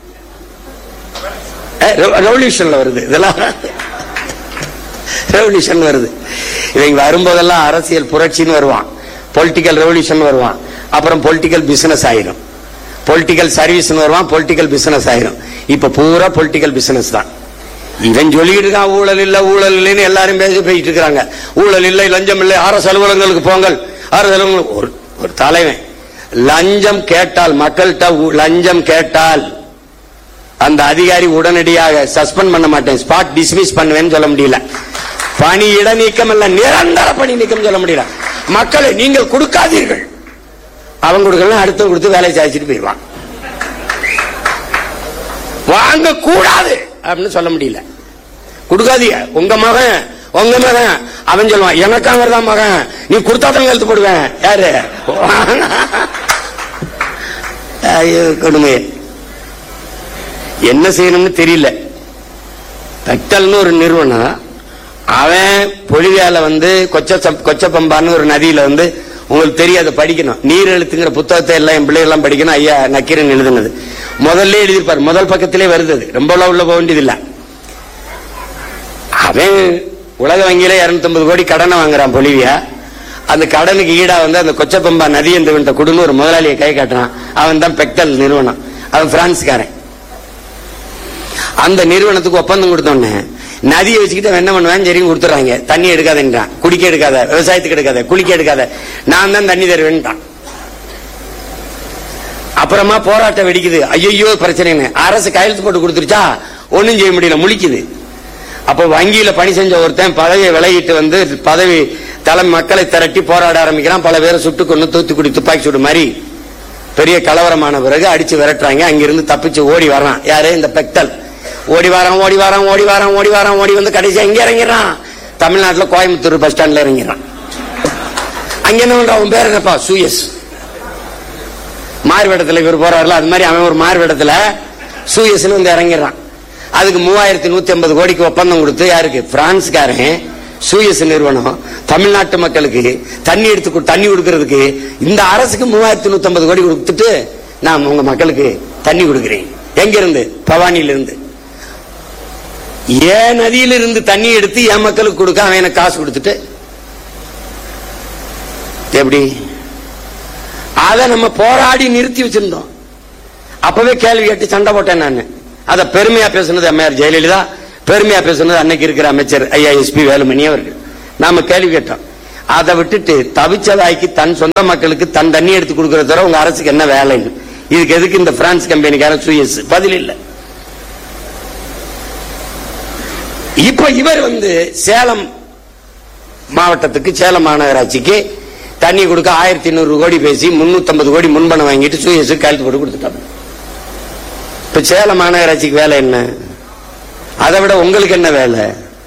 ரெவல்யூஷன்ல வருது. இதெல்லாம் ரெவல்யூஷன் வருது. இவங்க வரும்போதெல்லாம் அரசியல் புரட்சின்னு வருவான், பொலிட்டிக்கல் ரெவல்யூஷன் வருவான், அப்புறம் பொலிட்டிக்கல் பிசினஸ் ஆயிரும், பொலிட்டிக்கல் சர்வீஸ் வருவான், பொலிட்டிக்கல் பிசினஸ் ஆயிரும். இப்ப பூரா பொலிட்டிக்கல் பிசினஸ் தான். இவன் சொல்லிட்டு இருக்கான் ஊழல் இல்ல ஊழல் இல்லைன்னு எல்லாரும் பேசி போயிட்டு இருக்காங்க. ஊழல் இல்லை, லஞ்சம் இல்லை, அரசு அலுவலகங்களுக்கு போங்கள். அரசு அலுவலகம் ஒரு தலைவன் லஞ்சம் கேட்டால், மக்கள்கிட்ட லஞ்சம் கேட்டால் அந்த அதிகாரி உடனடியாக சஸ்பெண்ட் பண்ண மாட்டேன், ஸ்பாட் டிஸ்மிஸ் பண்ணுவேன்னு சொல்ல முடியல. பணி இட நீக்கம் அல்ல, நிரந்தர பணி நீக்கம் சொல்ல முடியல. மக்களை நீங்கள் கொடுக்காதீர்கள், அவங்க கொடுக்கலாம், அடுத்த கொடுத்து வேலையை சாதிச்சுட்டு போயிடுவான். வாங்க கூடாது அப்படின்னு சொல்ல முடியல. கொடுக்காதீங்க. உங்க மகன் உங்க மகன் அவன் சொல்லுவான், எனக்கு அவர் தான் மகன், நீ கொடுத்தாதான் எழுத்து போடுவேன். யாரு? கொடுமை. என்ன செய்யணும்னு தெரியல. பெக்டல்னு ஒரு நிறுவனம், அவன் பொலிவியால வந்து கொச்ச கொச்சப்பம்பான்னு ஒரு நதியில வந்து, உங்களுக்கு தெரியாத படிக்கணும், நீர் எழுத்துங்கிற புத்தகத்தை எல்லாம் என் பிள்ளைகள் படிக்கணும். ஐயா நக்கீரன் எழுதுனது முதல்ல எழுதியிருப்பார், முதல் பக்கத்திலே வருது. ரொம்ப உள்ள போக வேண்டியதில்லை. அவன் உலக வங்கியில இருநூத்தி ஐம்பது கோடி கடனை வாங்குறான் பொலிவியா. அந்த கடனுக்கு ஈடா வந்து அந்த கொச்சப்பம்பா நதி என்று குடுன்னு ஒரு முதலாளியை கை காட்டுறான். அவன் தான் பெக்டல் நிறுவனம். அவன் பிரான்ஸ்காரன். அந்த நிறுவனத்துக்கு ஒப்பந்தம் கொடுத்தோன்னே நதியை வச்சுக்கிட்டு என்ன பண்ணுவேன், சரி கொடுத்துறாங்க. தண்ணி எடுக்காதன்றான், குடிக்க எடுக்காத, விவசாயத்துக்கு எடுக்காத, குளிக்க எடுக்காத, நான் தான் தண்ணி தருவேன்ட்டான். அப்புறமா போராட்டம் வெடிக்குது. ஐயோ பிரச்சனை, அரசு கையெழுத்து போட்டு கொடுத்துருச்சா, ஒன்னும் செய்ய முடியல, முழிக்குது. அப்ப வங்கியில பணி செஞ்ச ஒருத்தன் பதவியை விலகிட்டு வந்து பதவி தலைமை மக்களை திரட்டி போராட ஆரம்பிக்கிறான். பல பேரை சுட்டு கொண்டு தூத்துக்குடி துப்பாக்கி சுடு மாதிரி பெரிய கலவரமான பிறகு அடிச்சு விரட்டுறாங்க. அங்கிருந்து தப்பிச்சு ஓடி வர்றான். யாரு? இந்த பெக்டல். ஓடி வாரம் ஓடி வாரம் ஓடி வாரம் ஓடி வாரம் ஓடி வந்து கடைசியா எங்க இறங்கிறான்? தமிழ்நாட்டுல கோயம்புத்தூர் பஸ் ஸ்டாண்ட்ல இறங்கிறான். அங்க என்ன பண்ற? அவன் பேர் என்னப்பா? சூயஸ். மார்வேடத்துல இவர் போறாருல, அது மாதிரி அவன் ஒரு மார்வேடத்துல சூயஸ்னு வந்து இறங்கிறான். அதுக்கு மூவாயிரத்தி நூத்தி ஐம்பது கோடிக்கு ஒப்பந்தம் கொடுத்து, யாருக்கு? பிரான்ஸ்காரன் சூயஸ் நிறுவனம் தமிழ்நாட்டு மக்களுக்கு தண்ணி எடுத்து தண்ணி கொடுக்கறதுக்கு இந்த அரசுக்கு மூவாயிரத்தி நூத்தி ஐம்பது கோடி கொடுத்துட்டு நான் உங்க மக்களுக்கு தண்ணி கொடுக்கிறேன். எங்க இருந்து? பவானியில இருந்து. ஏன் நதியில இருந்து தண்ணி எடுத்து என் மக்களுக்கு கொடுக்க அவன் எனக்கு காசு கொடுத்துட்டு எப்படி? அதை நம்ம போராடி நிறுத்தி வச்சிருந்தோம். அப்பவே கேள்வி கேட்டு சண்டை போட்டேன் நான். அத பெருமையா பேசுனது அம்மையார் ஜெயலலிதா, பெருமையா பேசுனது அன்னைக்கு இருக்கிற அமைச்சர் ஐயா எஸ் பி வேலுமணி அவர்கள். நாம கேள்வி கேட்டோம். அதை விட்டுட்டு தவிச்சதாய்க்கு தன் சொந்த மக்களுக்கு தன் தண்ணி எடுத்து கொடுக்கறத தவிர உங்க அரசுக்கு என்ன வேலைன்னு, இதுக்கு எதுக்கு இந்த பிரான்ஸ் கம்பெனிக்கார சூயஸ்? பதில் இல்ல. இப்ப இவர் வந்து சேலம் மாவட்டத்துக்கு, சேலம் மாநகராட்சிக்கு தண்ணி கொடுக்க ஆயிரத்தி ஐநூறு கோடி பேசி முன்னூத்தி ஐம்பது கோடி முன்பணம் வாங்கிட்டு சூயஸ் கையெழுத்து போட்டு கொடுத்துட்டாங்க. இப்ப சேலம் மாநகராட்சிக்கு வேலை என்ன? அதை விட உங்களுக்கு என்ன வேலை?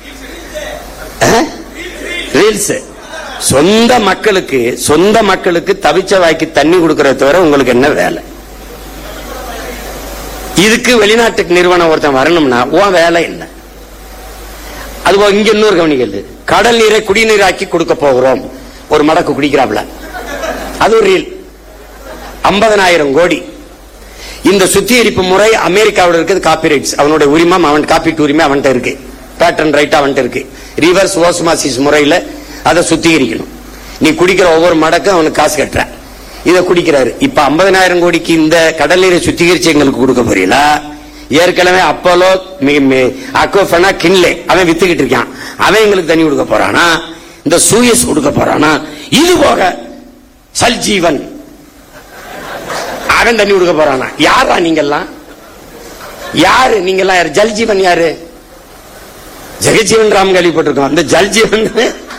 ரீல்ஸ். சொந்த மக்களுக்கு சொந்த மக்களுக்கு தவிச்ச வாய்க்கு தண்ணி கொடுக்கறத தவிர உங்களுக்கு என்ன வேலை? இதுக்கு வெளிநாட்டுக்கு நிறுவனம் ஒருத்தன் வரணும்னா உன் வேலை என்ன? அதுபோல இங்க இன்னொரு கவனிக்கல், கடல் நீரை குடிநீராக்கி கொடுக்க போகிறோம். ஒரு மடக்கு குடிக்கிறாப்ல, அது ஒரு ரீல். ஐம்பதனாயிரம் கோடி. இந்த சுத்திகரிப்பு முறை அமெரிக்காவில் இருக்குது. காப்பிரைட்ஸ் அவனுடைய உரிமம், அவன் காப்பீட்டு உரிமை அவன்கிட்ட இருக்கு. பேட்டன் ரைட் அவன்கிட்ட இருக்கு. ரிவர்ஸ் ஓஸ்மாசிஸ் முறையில் அதை சுத்திகரிக்கணும். நீ குடிக்கிற ஒவ்வொரு மடக்கும் அவனுக்கு காசு கட்டுற. இதை குடிக்கிறாரு. இப்ப ஐம்பதனாயிரம் கோடிக்கு இந்த கடல் நீரை சுத்திகரிச்சு எங்களுக்கு கொடுக்க போறீங்களா? ஏற்கனவே அப்போலோ அக்வஃபனா கின்லே அவன் வித்துக்கிட்டு இருக்கான். அவன் எங்களுக்கு தண்ணி கொடுக்க போறானா? இந்த சூயஸ் கொடுக்க போறானா? இது போக சல்ஜீவன் அவன் தண்ணி கொடுக்க போறானா? யாரா நீங்கெல்லாம்? யாரு நீங்கெல்லாம்? யாரு? ஜல்ஜீவன் யாரு? ஜெகஜீவன் ராம் கேள்விப்பட்டிருக்கோம். அந்த ஜல்ஜீவன்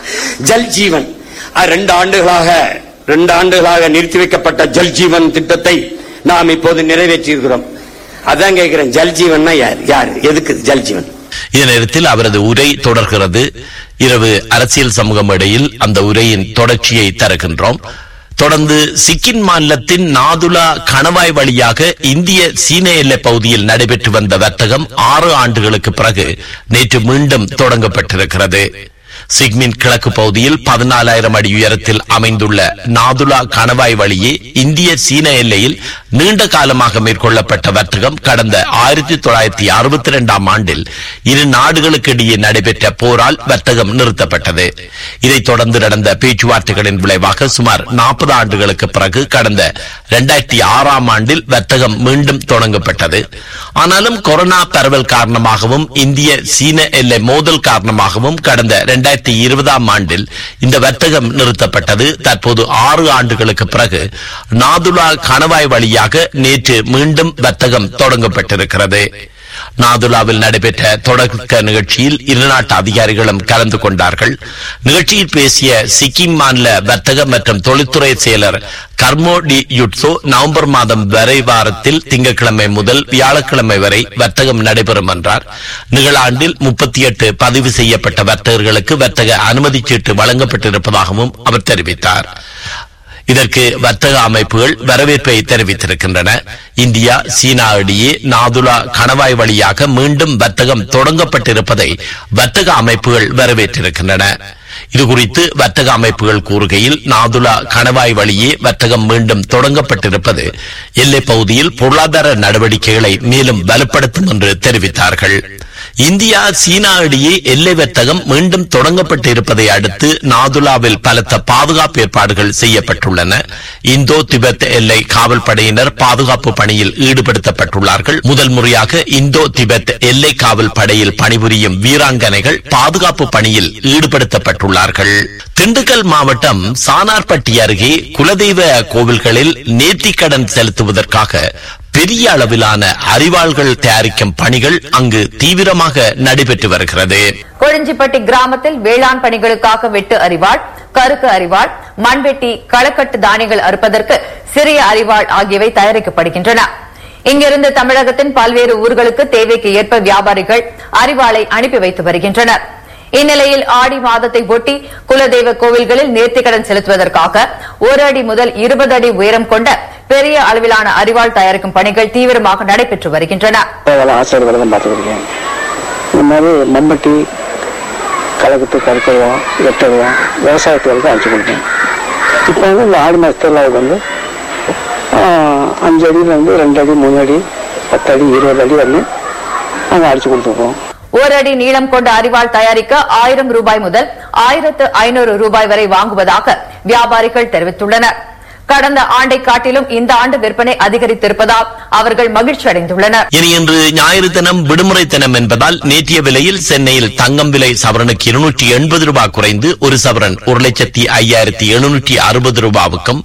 ஜல்ஜீவன் ரெண்டு ஆண்டுகளாக ரெண்டு ஆண்டுகளாக நிறுத்தி வைக்கப்பட்ட ஜல்ஜீவன் திட்டத்தை நாம் இப்போது நிறைவேற்றி இருக்கிறோம். அதான் கேட்கிறேன், ஜல்ஜீவன் யார்? யாரு? எதுக்கு ஜல்ஜீவன்? இந்த நேரத்தில் அவரது உரை தொடர்கிறது. இரவு அரசியல் சமூகம் இடையில் அந்த உரையின் தொடர்ச்சியை தருகின்றோம். தொடர்ந்து சிக்கிம் மாநிலத்தின் நாதுலா கணவாய் வழியாக இந்திய சீன எல்லை பகுதியில் நடைபெற்று வந்த வர்த்தகம் ஆறு ஆண்டுகளுக்கு பிறகு நேற்று மீண்டும் தொடங்கப்பட்டிருக்கிறது. சிக்மின் கிழக்கு பகுதியில் பதினாலாயிரம் அடி உயரத்தில் அமைந்துள்ள நாதுலா கணவாய் வழியே இந்திய சீன எல்லையில் நீண்ட காலமாக மேற்கொள்ளப்பட்ட வர்த்தகம் கடந்த ஆயிரத்தி தொள்ளாயிரத்தி அறுபத்தி இரண்டாம் ஆண்டில் இரு நாடுகளுக்கு இடையே நடைபெற்ற போரால் வர்த்தகம் நிறுத்தப்பட்டது. இதைத் தொடர்ந்து நடந்த பேச்சுவார்த்தைகளின் விளைவாக சுமார் நாற்பது ஆண்டுகளுக்கு பிறகு கடந்த இரண்டாயிரத்தி ஆறாம் ஆண்டில் வர்த்தகம் மீண்டும் தொடங்கப்பட்டது. ஆனாலும் கொரோனா பரவல் காரணமாகவும் இந்திய சீன எல்லை மோதல் காரணமாகவும் கடந்த இரண்டாயிரத்தி இருபதாம் ஆண்டில் இந்த வர்த்தகம் நிறுத்தப்பட்டது. தற்போது ஆறு ஆண்டுகளுக்கு பிறகு நாதுலா கணவாய் வழியாக நேற்று மீண்டும் வர்த்தகம் தொடங்கப்பட்டிருக்கிறது. நாதுலாவில் நடைபெற்ற தொடக்க நிகழ்ச்சியில் இருநாட்டு அதிகாரிகளும் கலந்து கொண்டார்கள். நிகழ்ச்சியில் பேசிய சிக்கிம் மாநில வர்த்தக மற்றும் தொழில்துறை செயலர் கர்மோ டி யுட்சோ நவம்பர் மாதம் வரை வாரத்தில் திங்கட்கிழமை முதல் வியாழக்கிழமை வரை வர்த்தகம் நடைபெறும் என்றார். நிகழாண்டில் முப்பத்தி எட்டு பதிவு செய்யப்பட்ட வர்த்தகர்களுக்கு வர்த்தக அனுமதி சீட்டு வழங்கப்பட்டிருப்பதாகவும் அவர் தெரிவித்தார். இதற்கு வர்த்தக அமைப்புகள் வரவேற்பை தெரிவித்திருக்கின்றன. இந்தியா சீனா இடையே நாதுலா கணவாய் வழியாக மீண்டும் வர்த்தகம் தொடங்கப்பட்டிருப்பதை வர்த்தக அமைப்புகள் வரவேற்றிருக்கின்றன. இதுகுறித்து வர்த்தக அமைப்புகள் கூறுகையில், நாதுலா கணவாய் வழியே வர்த்தகம் மீண்டும் தொடங்கப்பட்டிருப்பது எல்லை பகுதியில் பொருளாதார நடவடிக்கைகளை மேலும் வலுப்படுத்தும் என்று தெரிவித்தார்கள். இந்தியா சீனா இடையே எல்லை வர்த்தகம் மீண்டும் தொடங்கப்பட்டு இருப்பதை அடுத்து நாதுலாவில் பலத்த பாதுகாப்பு ஏற்பாடுகள் செய்யப்பட்டுள்ளன. இந்தோ திபெத் எல்லை காவல் படையினர் பாதுகாப்பு பணியில் ஈடுபடுத்தப்பட்டுள்ளார்கள். முதல் முறையாக இந்தோ திபெத் எல்லை காவல் படையில் பணிபுரியும் வீராங்கனைகள் பாதுகாப்பு பணியில் ஈடுபடுத்தப்பட்டுள்ளார்கள். திண்டுக்கல் மாவட்டம் சானார்பட்டி அருகே குலதெய்வ கோவில்களில் நேர்த்திக்கடன் செலுத்துவதற்காக பெரிய அளவிலான அரிவாள்கள் தயாரிக்கும் பணிகள் அங்கு தீவிரமாக நடைபெற்று வருகிறது. கொழிஞ்சிப்பட்டி கிராமத்தில் வேளாண் பணிகளுக்காக வெட்டு அரிவாள், கருக்கு அரிவாள், மண்வெட்டி, களக்கட்டு தானியங்கள் அறுப்பதற்கு சிறிய அரிவாள் ஆகியவை தயாரிக்கப்படுகின்றன. இங்கிருந்து தமிழகத்தின் பல்வேறு ஊர்களுக்கு தேவைக்கு ஏற்ப வியாபாரிகள் அரிவாளை அனுப்பி வைத்து வருகின்றனர். இந்நிலையில் ஆடி மாதத்தை ஒட்டி குலதெய்வ கோவில்களில் நேர்த்திக்கடன் செலுத்துவதற்காக ஒரு அடி முதல் இருபது அடி உயரம் கொண்ட பெரிய அளவிலான அரிவாள் தயாரிக்கும் பணிகள் தீவிரமாக நடைபெற்று வருகின்றன. மம்பட்டி, கலகத்து, கருக்கருவம், வெட்டருவம் விவசாயத்துக்கு அனுப்பிச்சு கொடுத்தேன். இப்போ வந்து இந்த ஆடி மாதத்தில் வந்து அஞ்சு அடியிலேருந்து ரெண்டு அடி, மூணு அடி, பத்து அடி, இருபது அடி வந்து நாங்கள் அடிச்சு கொடுத்துருக்கோம். ஒரு அடி நீளம் கொண்ட அரிவாள் தயாரிக்க ஆயிரம் ரூபாய் முதல் ஆயிரத்து ஐநூறு ரூபாய் வரை வாங்குவதாக வியாபாரிகள் தெரிவித்துள்ளனர். கடந்த ஆண்டை காட்டிலும் இந்த ஆண்டு விற்பனை அதிகரித்திருப்பதால் அவர்கள் மகிழ்ச்சி அடைந்துள்ளனர். இனி இன்று ஞாயிறு தினம் விடுமுறை தினம் என்பதால் நேற்றைய விலையில் சென்னையில் தங்கம் விலை சவரனுக்கு இருநூற்றி எண்பது ரூபாய் குறைந்து ஒரு சவரன் ஒரு லட்சத்தி ஐயாயிரத்தி எழுநூற்றி அறுபது ரூபாவுக்கும்,